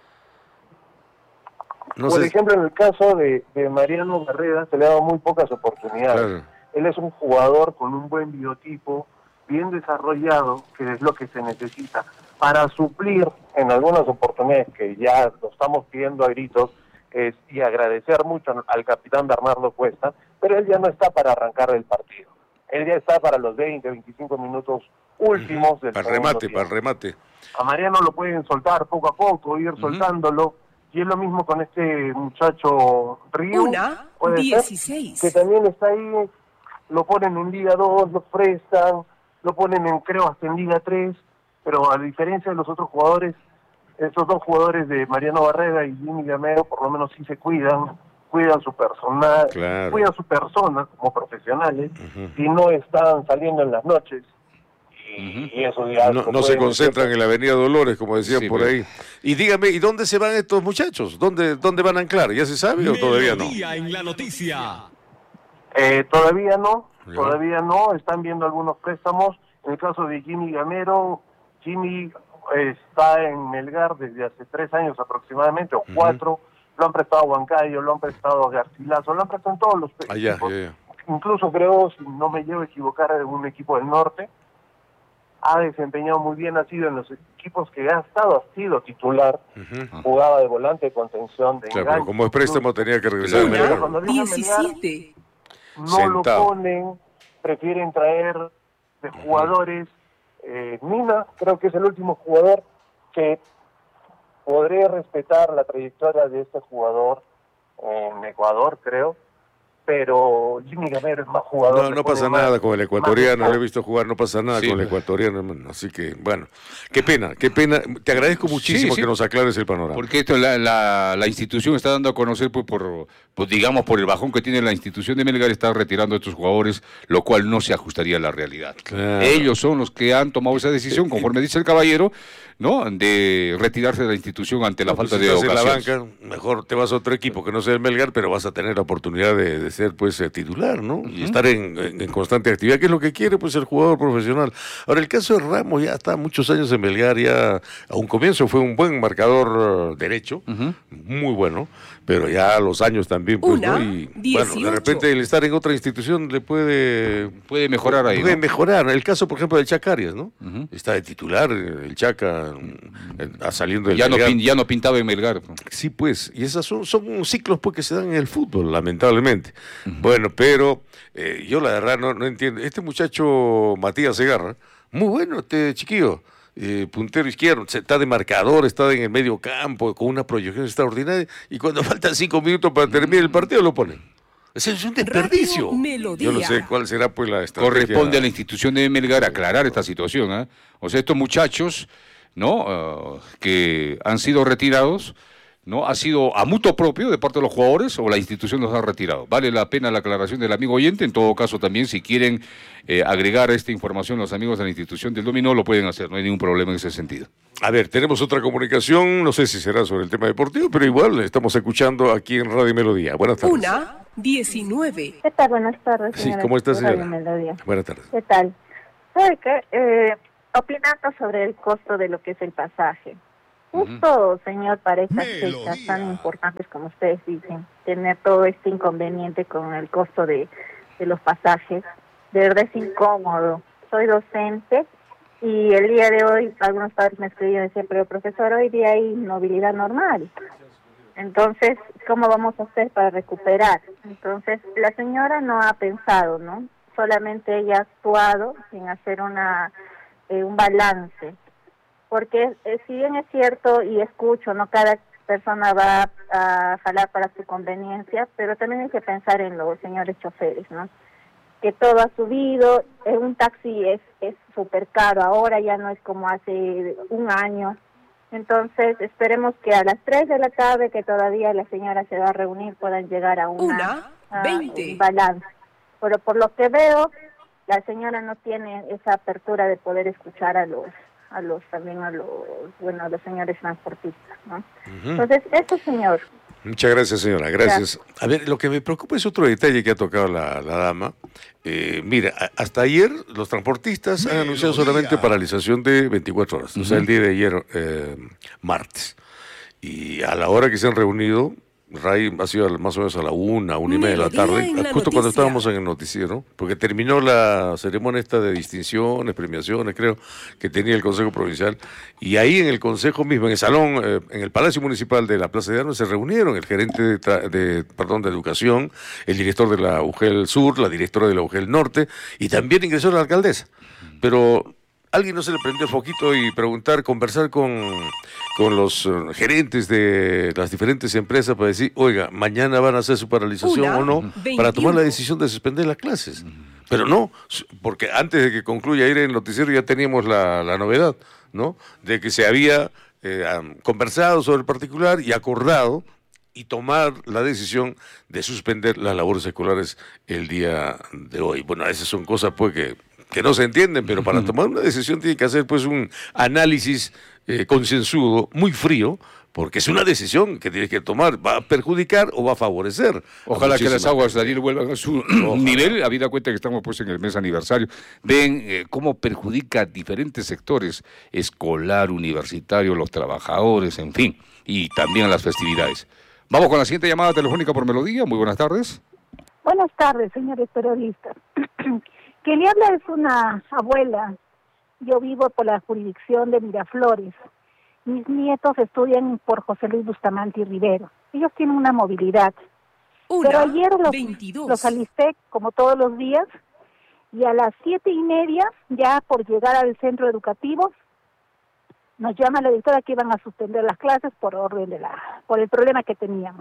No Por sé. ejemplo, en el caso de, de Mariano Barreda se le ha dado muy pocas oportunidades. Claro. Él es un jugador con un buen biotipo, bien desarrollado, que es lo que se necesita para suplir en algunas oportunidades que ya lo estamos pidiendo a gritos, es, y agradecer mucho al capitán Bernardo Cuesta, pero él ya no está para arrancar el partido. Él ya está para los veinte, veinticinco minutos últimos del
Para el remate, tiempo. para el remate.
A Mariano lo pueden soltar poco a poco, ir uh-huh. soltándolo. Y es lo mismo con este muchacho Río.
Una, dieciséis.
Que también está ahí, lo ponen en Liga dos, lo prestan, lo ponen en, creo, hasta en Liga tres, pero a diferencia de los otros jugadores, estos dos jugadores de Mariano Barreda y Jimmy Gamero, por lo menos sí se cuidan, cuidan su personal,
claro.
cuidan su persona como profesionales, uh-huh. y no están saliendo en las noches.
Uh-huh. Y eso ya no, no se concentran en la Avenida Dolores, como decían sí, por ahí. Y dígame, ¿y dónde se van estos muchachos? ¿Dónde, dónde van a anclar? ¿Ya se sabe Melodía o todavía no?
En la noticia.
Eh, todavía no, ¿Ya? todavía no. Están viendo algunos préstamos. En el caso de Jimmy Gamero, Jimmy está en Melgar desde hace tres años aproximadamente, o uh-huh. cuatro. Lo han prestado a Huancayo, lo han prestado a Garcilaso, lo han prestado en todos los
ah, ya,
equipos.
Ya, ya.
Incluso creo, si no me llevo a equivocar, en un equipo del norte. Ha desempeñado muy bien, ha sido en los equipos que ha estado, ha sido titular, uh-huh. jugaba de volante de contención, de
claro,
enganche.
Pero como es préstamo tenía que regresar a Melgar.
diecisiete.
No
Sentado.
lo ponen, prefieren traer de jugadores. Eh, Mina, creo que es el último jugador que podré respetar la trayectoria de este jugador en Ecuador, creo. Pero Jimmy Gamero es más jugador.
No, no pasa nada más, con el ecuatoriano, lo he visto jugar, no pasa nada sí, con el ecuatoriano, así que, bueno, qué pena, qué pena. Te agradezco muchísimo sí, sí. que nos aclares el panorama.
Porque esto la, la, la institución está dando a conocer, pues, por, pues, digamos, por el bajón que tiene la institución de Melgar, está retirando a estos jugadores, lo cual no se ajustaría a la realidad. Claro. Ellos son los que han tomado esa decisión, conforme dice el caballero, ¿no?, de retirarse de la institución ante la
no,
falta
pues,
de
si estás
ocasión.
en la banca, mejor te vas a otro equipo que no sea el Melgar, pero vas a tener la oportunidad de, de ser pues eh, titular, ¿no? Uh-huh. Y estar en, en, en constante actividad, que es lo que quiere pues el jugador profesional. Ahora, el caso de Ramos ya está muchos años en Melgar, ya a un comienzo fue un buen marcador uh, derecho, uh-huh. muy bueno, pero ya a los años también, pues,
Una,
¿no? Y
dieciocho.
bueno, de repente el estar en otra institución le puede...
Puede mejorar ahí,
Puede
¿no?
mejorar. El caso, por ejemplo, del Chacarias, ¿no? Uh-huh. Está de titular, el Chaca, uh, saliendo del
ya no, pin, ya no pintaba en Melgar.
Sí, pues, y esos son, son ciclos pues, que se dan en el fútbol, lamentablemente. Uh-huh. Bueno, pero eh, yo la verdad no, no entiendo. Este muchacho Matías Segarra, muy bueno este chiquillo. Eh, puntero izquierdo, está de marcador, está en el medio campo, con una proyección extraordinaria, y cuando faltan cinco minutos para terminar el partido lo ponen. Ese es un desperdicio. Yo no sé cuál será pues la estrategia.
Corresponde a la institución de Melgar aclarar esta situación, ¿eh? O sea, estos muchachos, ¿no?, uh, que han sido retirados, ¿no?, ha sido a mutuo propio de parte de los jugadores o la institución los ha retirado. Vale la pena la aclaración del amigo oyente. En todo caso, también si quieren eh, agregar esta información los amigos de la institución del dominó, lo pueden hacer, no hay ningún problema en ese sentido.
A ver, tenemos otra comunicación, no sé si será sobre el tema deportivo, pero igual estamos escuchando aquí en Radio Melodía. Buenas tardes.
Una, diecinueve.
¿Qué tal? Buenas tardes,
Sí,
señora.
¿cómo está, señora?
Radio Melodía.
Buenas tardes.
¿Qué tal? ¿Sabe qué? Eh, opinando sobre el costo de lo que es el pasaje. Justo, uh-huh. señor, para estas fechas tan importantes como ustedes dicen, tener todo este inconveniente con el costo de, de los pasajes, de verdad es incómodo. Soy docente y el día de hoy algunos padres me escribían y decían, pero profesor, hoy día hay movilidad normal. Entonces, ¿cómo vamos a hacer para recuperar? Entonces, la señora no ha pensado, ¿no? Solamente ella ha actuado sin hacer una eh, un balance. Porque eh, si bien es cierto y escucho, no cada persona va a jalar para su conveniencia, pero también hay que pensar en los señores choferes, ¿no? Que todo ha subido, eh, un taxi es es súper caro, ahora ya no es como hace un año. Entonces esperemos que a las tres de la tarde, que todavía la señora se va a reunir, puedan llegar a una,
una
a
veinte.
un balance. Pero por lo que veo, la señora no tiene esa apertura de poder escuchar a los a los también a los bueno a los señores transportistas, ¿no? Uh-huh. Entonces eso, señor.
Muchas gracias, señora, gracias. gracias. A ver, lo que me preocupa es otro detalle que ha tocado la, la dama. Eh, mira, a, hasta ayer los transportistas Melodía. han anunciado solamente paralización de veinticuatro horas, uh-huh. o sea, el día de ayer, eh, martes. Y a la hora que se han reunido, Ray ha sido más o menos a la una, una y media de la tarde, justo noticia. cuando estábamos en el noticiero, porque terminó la ceremonia esta de distinciones, premiaciones, creo, que tenía el Consejo Provincial, y ahí en el Consejo mismo, en el salón, eh, en el Palacio Municipal de la Plaza de Armas, se reunieron el gerente de, tra- de, perdón, de Educación, el director de la U G E L Sur, la directora de la U G E L Norte, y también ingresó la alcaldesa. Pero alguien no se le prendió el foquito y preguntar, conversar con, con los uh, gerentes de las diferentes empresas para decir, oiga, mañana van a hacer su paralización Una, o no, veintiuno. Para tomar la decisión de suspender las clases. Pero no, porque antes de que concluya ir el noticiero ya teníamos la, la novedad, ¿no? De que se había eh, conversado sobre el particular y acordado y tomar la decisión de suspender las labores escolares el día de hoy. Bueno, esas son cosas pues que... que no se entienden, pero para tomar una decisión tiene que hacer pues un análisis eh, concienzudo, muy frío, porque es una decisión que tiene que tomar, ¿va a perjudicar o va a favorecer?
Ojalá a que las aguas, Daniel, vuelvan a su Ojalá. nivel, habida cuenta que estamos pues en el mes aniversario. Ven eh, cómo perjudica a diferentes sectores, escolar, universitario, los trabajadores, en fin, y también a las festividades. Vamos con la siguiente llamada telefónica por Melodía. Muy buenas tardes.
Buenas tardes, señores periodistas. Quien le habla es una abuela. Yo vivo por la jurisdicción de Miraflores. Mis nietos estudian por José Luis Bustamante y Rivero. Ellos tienen una movilidad. Una, Pero ayer los, los alisté como todos los días y a las siete y media, ya por llegar al centro educativo, nos llama la directora que iban a suspender las clases por orden de la, por el problema que teníamos.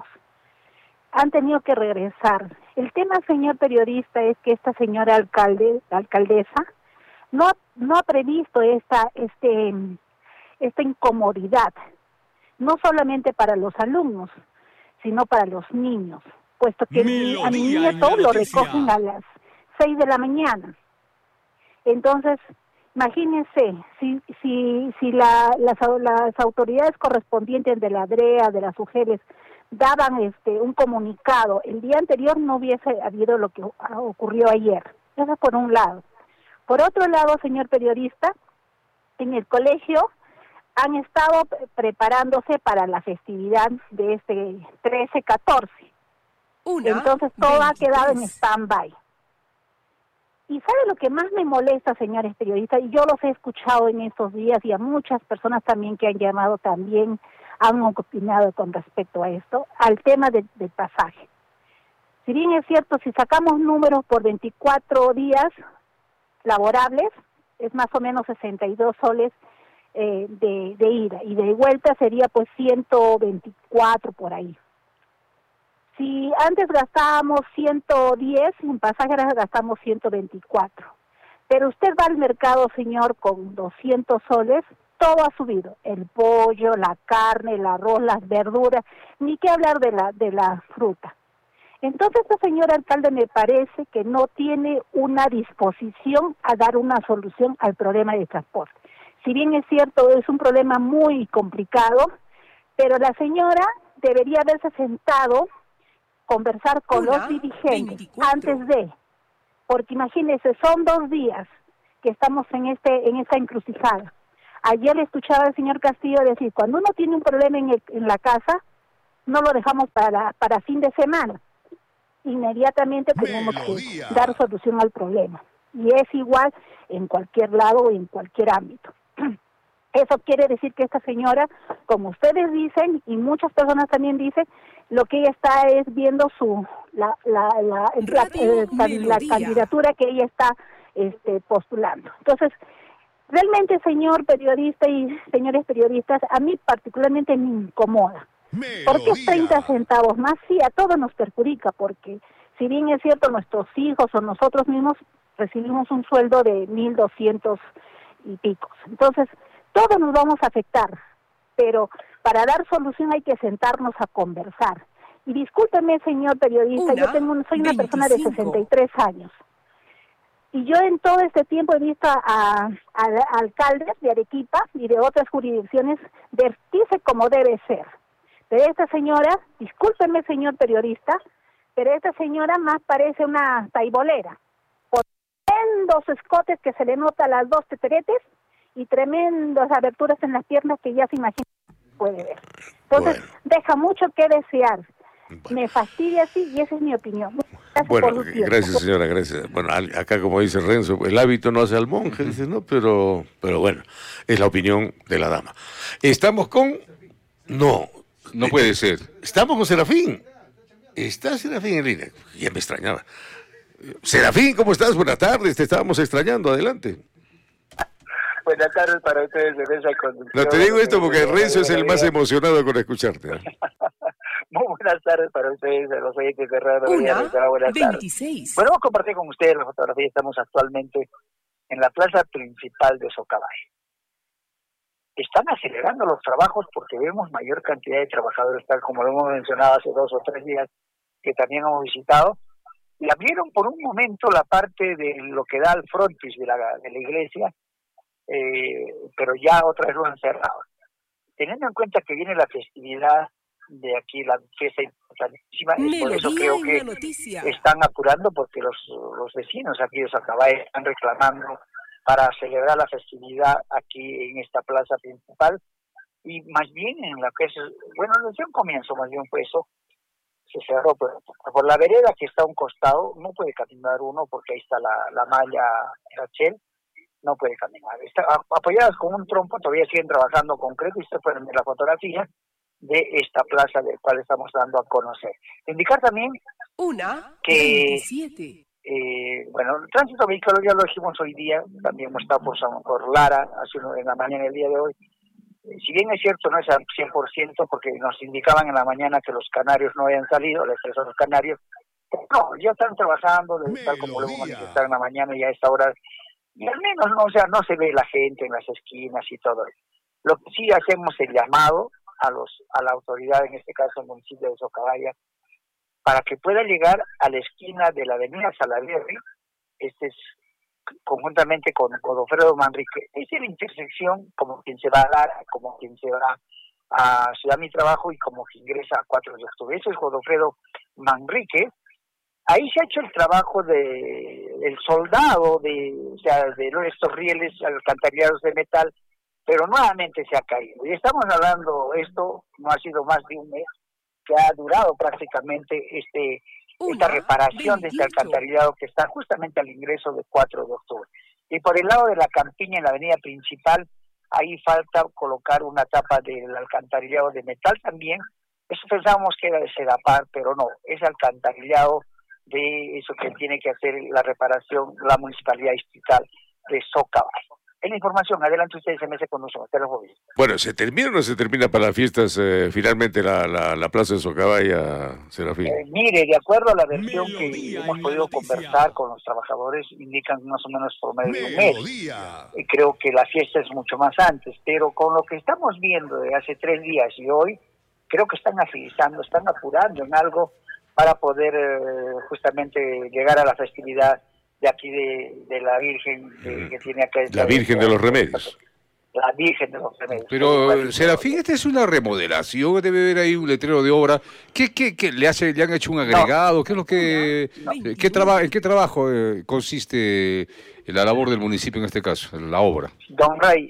Han tenido que regresar. El tema, señor periodista, es que esta señora alcalde, alcaldesa no, no ha previsto esta, este, esta incomodidad, no solamente para los alumnos, sino para los niños, puesto que mi, a mi nieto lo recogen a las seis de la mañana. Entonces, Imagínense, si si si la, las, las autoridades correspondientes de la D R E A, de las U G E L S, daban este un comunicado el día anterior, no hubiese habido lo que ocurrió ayer. Eso por un lado. Por otro lado, señor periodista, en el colegio han estado preparándose para la festividad de este trece catorce. Entonces todo ha quedado en stand-by. Y ¿sabe lo que más me molesta, señores periodistas? Y yo los he escuchado en estos días y a muchas personas también que han llamado también han opinado con respecto a esto, al tema de, del pasaje. Si bien es cierto, si sacamos números por veinticuatro días laborables, es más o menos sesenta y dos soles eh, de, de ida, y de vuelta sería pues ciento veinticuatro por ahí. Si antes gastábamos ciento diez, en pasajes gastamos ciento veinticuatro. Pero usted va al mercado, señor, con doscientos soles, todo ha subido. El pollo, la carne, el arroz, las verduras, ni qué hablar de la, de la fruta. Entonces, este señor alcalde me parece que no tiene una disposición a dar una solución al problema de transporte. Si bien es cierto, es un problema muy complicado, pero la señora debería haberse sentado, conversar con Una, los dirigentes veinticuatro. Antes de, porque imagínense, son dos días que estamos en este en esta encrucijada. Ayer le escuchaba al señor Castillo decir, cuando uno tiene un problema en, el, en la casa, no lo dejamos para para fin de semana. Inmediatamente tenemos Melodía. que dar solución al problema. Y es igual en cualquier lado o en cualquier ámbito. Eso quiere decir que esta señora, como ustedes dicen, y muchas personas también dicen, lo que ella está es viendo su la la la, la, la, la candidatura que ella está este, postulando. Entonces, realmente, señor periodista y señores periodistas, a mí particularmente me incomoda. Melodía. ¿Por qué treinta centavos más? Sí, a todos nos perjudica, porque si bien es cierto, nuestros hijos o nosotros mismos recibimos un sueldo de mil doscientos y picos. Entonces, todos nos vamos a afectar, pero para dar solución hay que sentarnos a conversar. Y discúlpeme, señor periodista, una, yo tengo soy una veinticinco. Persona de sesenta y tres años. Y yo en todo este tiempo he visto a, a, a alcaldes de Arequipa y de otras jurisdicciones vestirse como debe ser. Pero esta señora, discúlpeme, señor periodista, pero esta señora más parece una taibolera. Por tremendos escotes que se le nota las dos teteretes y tremendas aberturas en las piernas que ya se imagina puede ver. Entonces, bueno. deja mucho que desear. Bueno. Me fastidia así y esa es mi opinión. Gracias
bueno, por gracias señora, gracias. Bueno, acá como dice Renzo, el hábito no hace al monje, dice, ¿no? Pero, pero bueno, es la opinión de la dama. Estamos con... No.
No puede ser.
Estamos con Serafín. Está Serafín en línea. Ya me extrañaba. Serafín, ¿cómo estás? Buenas tardes, te estábamos extrañando, adelante.
Buenas tardes para ustedes de Mesa Conducción.
No te digo esto porque Renzo es el más emocionado con escucharte.
Muy buenas tardes para ustedes, los oyentes de Radio Melodía. Buenas
veintiséis.
Tardes. Bueno, vamos a compartir con ustedes la fotografía. Estamos actualmente en la plaza principal de Socabay. Están acelerando los trabajos porque vemos mayor cantidad de trabajadores, tal como lo hemos mencionado hace dos o tres días, que también hemos visitado. Y abrieron por un momento la parte de lo que da al frontis de la, de la iglesia, eh, pero ya otra vez lo han cerrado. Teniendo en cuenta que viene la festividad de aquí, la fiesta importantísima, y por eso creo que están apurando, porque los, los vecinos aquí de Socabay están reclamando para celebrar la festividad aquí en esta plaza principal, y más bien en la que es, bueno, desde un comienzo más bien fue eso, se cerró por, por la vereda que está a un costado, no puede caminar uno porque ahí está la, la malla Rachel, no puede caminar. Está, apoyadas con un trompo, todavía siguen trabajando concreto, y ustedes pueden ver la fotografía de esta plaza del cual estamos dando a conocer. Indicar también
Una,
que eh, bueno, el tránsito vehicular ya lo dijimos hoy día, también hemos estado por, San, por Lara hace uno, en la mañana el día de hoy. Eh, si bien es cierto, no es al cien por ciento, porque nos indicaban en la mañana que los canarios no habían salido, les expreso los canarios, no, ya están trabajando, tal como lo hemos manifestado en la mañana y a esta hora, y al menos no, o sea, no se ve la gente en las esquinas y todo eso. Lo que sí hacemos el llamado a los a la autoridad, en este caso el municipio de Socabaya, para que pueda llegar a la esquina de la avenida Salaverry, este es conjuntamente con Godofredo Manrique, es la intersección como quien se va a Lara, como quien se va a Ciudad Mi Trabajo y como que ingresa a cuatro de octubre. Ese es Godofredo Manrique. Ahí se ha hecho el trabajo de el soldado de, o sea, de estos rieles alcantarillados de metal, pero nuevamente se ha caído. Y estamos hablando, esto no ha sido más de un mes, que ha durado prácticamente este esta reparación de este alcantarillado que está justamente al ingreso de cuatro de octubre. Y por el lado de la campiña, en la avenida principal, ahí falta colocar una tapa del alcantarillado de metal también. Eso pensábamos que era de Sedapar, pero no, es alcantarillado de eso que tiene que hacer la reparación la Municipalidad Distrital de Socavay. En la información, adelante ustedes, se me hace con nosotros.
Bueno, ¿se termina o no se termina para las fiestas eh, finalmente la, la, la plaza de Socavay, Serafín?
Eh, mire, de acuerdo a la versión que hemos podido conversar con los trabajadores, indican más o menos por medio de un mes. Y creo que la fiesta es mucho más antes, pero con lo que estamos viendo de hace tres días y hoy, creo que están agilizando, están apurando en algo para poder eh, justamente llegar a la festividad de aquí de, de la Virgen de, que tiene acá.
La Virgen de los Remedios.
La Virgen de los Remedios.
Pero, Serafín, esta es una remodelación, debe haber ahí un letrero de obra. ¿Qué, qué, qué le hace, le han hecho un agregado? No. ¿Qué es lo que, no, no. ¿qué traba, ¿En qué trabajo eh, consiste la labor del municipio en este caso, la obra?
Don Ray,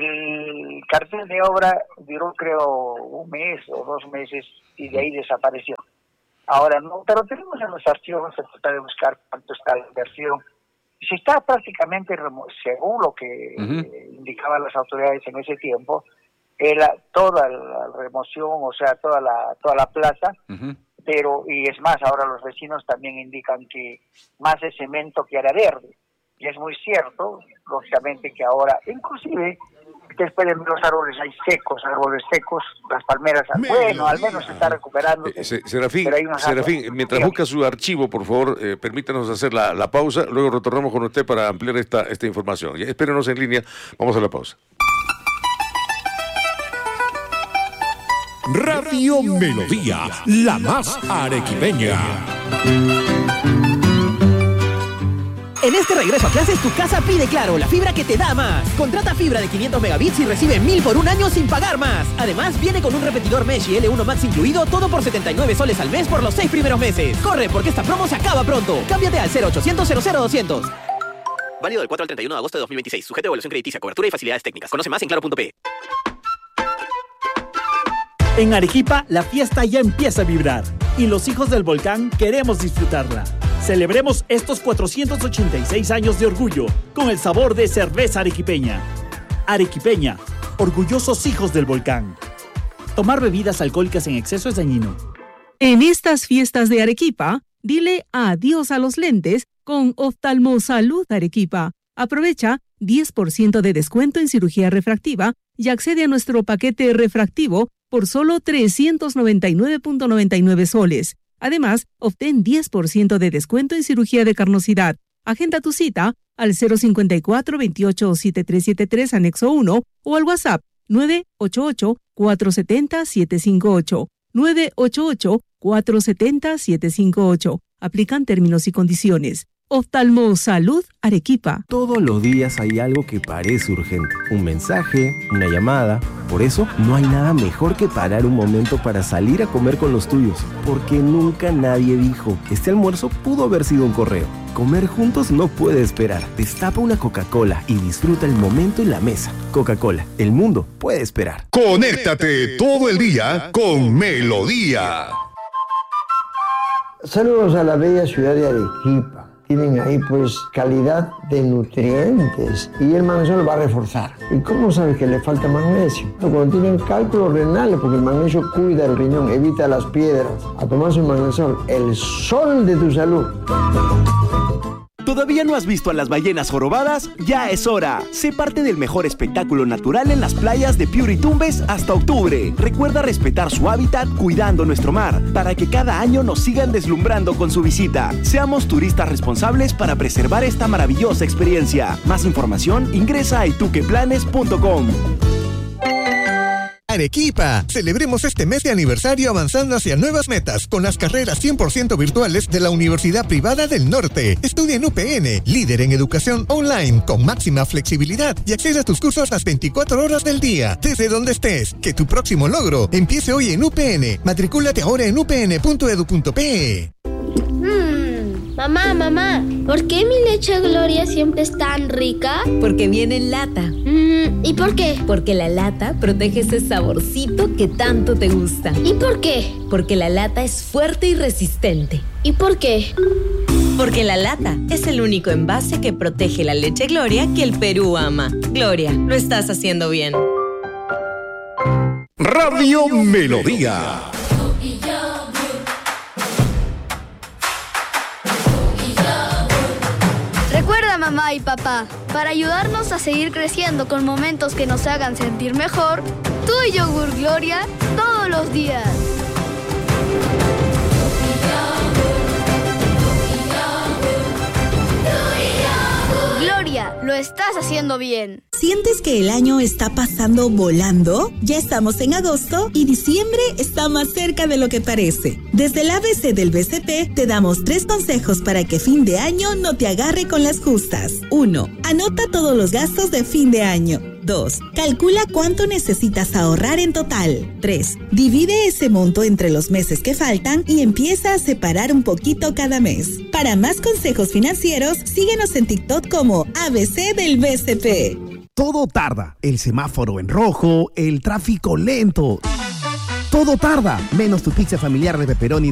el cartel de obra duró creo un mes o dos meses y de ahí desapareció. Ahora no, pero tenemos en los archivos, se trata de buscar cuánto está la inversión. Si está prácticamente, según lo que uh-huh. eh, indicaban las autoridades en ese tiempo, era toda la remoción, o sea, toda la toda la plaza, uh-huh. pero, y es más, ahora los vecinos también indican que más es cemento que área verde. Y es muy cierto, lógicamente, que ahora, inclusive, ustedes pueden ver los árboles ahí secos, árboles secos, las palmeras, bueno, al menos se está recuperando.
Eh, Serafín, Serafín mientras busca su archivo, por favor, eh, permítanos hacer la, la pausa, luego retornamos con usted para ampliar esta, esta información. Ya, espérenos en línea, vamos a la pausa.
Radio Melodía, la más arequipeña.
En este regreso a clases, tu casa pide Claro, la fibra que te da más. Contrata fibra de quinientos megabits y recibe mil por un año sin pagar más. Además, viene con un repetidor Mesh y L uno Max incluido, todo por setenta y nueve soles al mes por los seis primeros meses. Corre, porque esta promo se acaba pronto. Cámbiate al cero ochocientos cero cero doscientos.
Válido del cuatro al treinta y uno de agosto de dos mil veintiséis. Sujeto a evaluación crediticia, cobertura y facilidades técnicas. Conoce más en claro punto pe.
En Arequipa, la fiesta ya empieza a vibrar. Y los hijos del volcán queremos disfrutarla. Celebremos estos cuatrocientos ochenta y seis años de orgullo con el sabor de cerveza arequipeña. Arequipeña, orgullosos hijos del volcán. Tomar bebidas alcohólicas en exceso es dañino.
En estas fiestas de Arequipa, dile adiós a los lentes con Oftalmosalud Arequipa. Aprovecha diez por ciento de descuento en cirugía refractiva y accede a nuestro paquete refractivo por solo trescientos noventa y nueve punto noventa y nueve soles. Además, obtén diez por ciento de descuento en cirugía de carnosidad. Agenda tu cita al cero cincuenta y cuatro, veintiocho, setenta y tres setenta y tres, anexo uno o al WhatsApp nueve ocho ocho, cuatro siete cero, siete cinco ocho. nueve ocho ocho, cuatro siete cero, siete cinco ocho. Aplican términos y condiciones. Oftalmosalud Arequipa.
Todos los días hay algo que parece urgente. Un mensaje, una llamada. Por eso no hay nada mejor que parar un momento para salir a comer con los tuyos. Porque nunca nadie dijo, este almuerzo pudo haber sido un correo. Comer juntos no puede esperar. Destapa una Coca-Cola y disfruta el momento en la mesa. Coca-Cola, el mundo puede esperar.
Conéctate todo el día con Melodía.
Saludos a la bella ciudad de Arequipa. Tienen ahí pues calidad de nutrientes y el magnesio lo va a reforzar. ¿Y cómo sabes que le falta magnesio? Cuando tienen cálculos renales, porque el magnesio cuida el riñón, evita las piedras. A tomar su magnesio, el sol de tu salud.
¿Todavía no has visto a las ballenas jorobadas? Ya es hora. Sé parte del mejor espectáculo natural en las playas de Piura y Tumbes hasta octubre. Recuerda respetar su hábitat cuidando nuestro mar, para que cada año nos sigan deslumbrando con su visita. Seamos turistas responsables para preservar esta maravillosa experiencia. Más información, ingresa a ituqueplanes punto com.
Arequipa. Celebremos este mes de aniversario avanzando hacia nuevas metas con las carreras cien por ciento virtuales de la Universidad Privada del Norte. Estudia en U P N, líder en educación online, con máxima flexibilidad y accede a tus cursos las veinticuatro horas del día, desde donde estés. Que tu próximo logro empiece hoy en U P N. Matricúlate ahora en u p n punto edu punto pe.
Hmm, mamá, mamá, ¿por qué mi leche Gloria siempre es tan rica?
Porque viene en lata.
Mm, ¿Y por qué?
Porque la lata protege ese saborcito que tanto te gusta.
¿Y por qué?
Porque la lata es fuerte y resistente.
¿Y por qué?
Porque la lata es el único envase que protege la leche Gloria que el Perú ama. Gloria, lo estás haciendo bien.
Radio Melodía.
Recuerda, mamá y papá, para ayudarnos a seguir creciendo con momentos que nos hagan sentir mejor, tú y Yogur Gloria todos los días. Gloria, lo estás haciendo bien.
¿Sientes que el año está pasando volando? Ya estamos en agosto y diciembre está más cerca de lo que parece. Desde el A B C del B C P te damos tres consejos para que fin de año no te agarre con las justas. uno. Anota todos los gastos de fin de año. dos. Calcula cuánto necesitas ahorrar en total. tres. Divide ese monto entre los meses que faltan y empieza a separar un poquito cada mes. Para más consejos financieros, síguenos en TikTok como A B C del B C P.
Todo tarda. El semáforo en rojo, el tráfico lento. Todo tarda, menos tu pizza familiar de pepperoni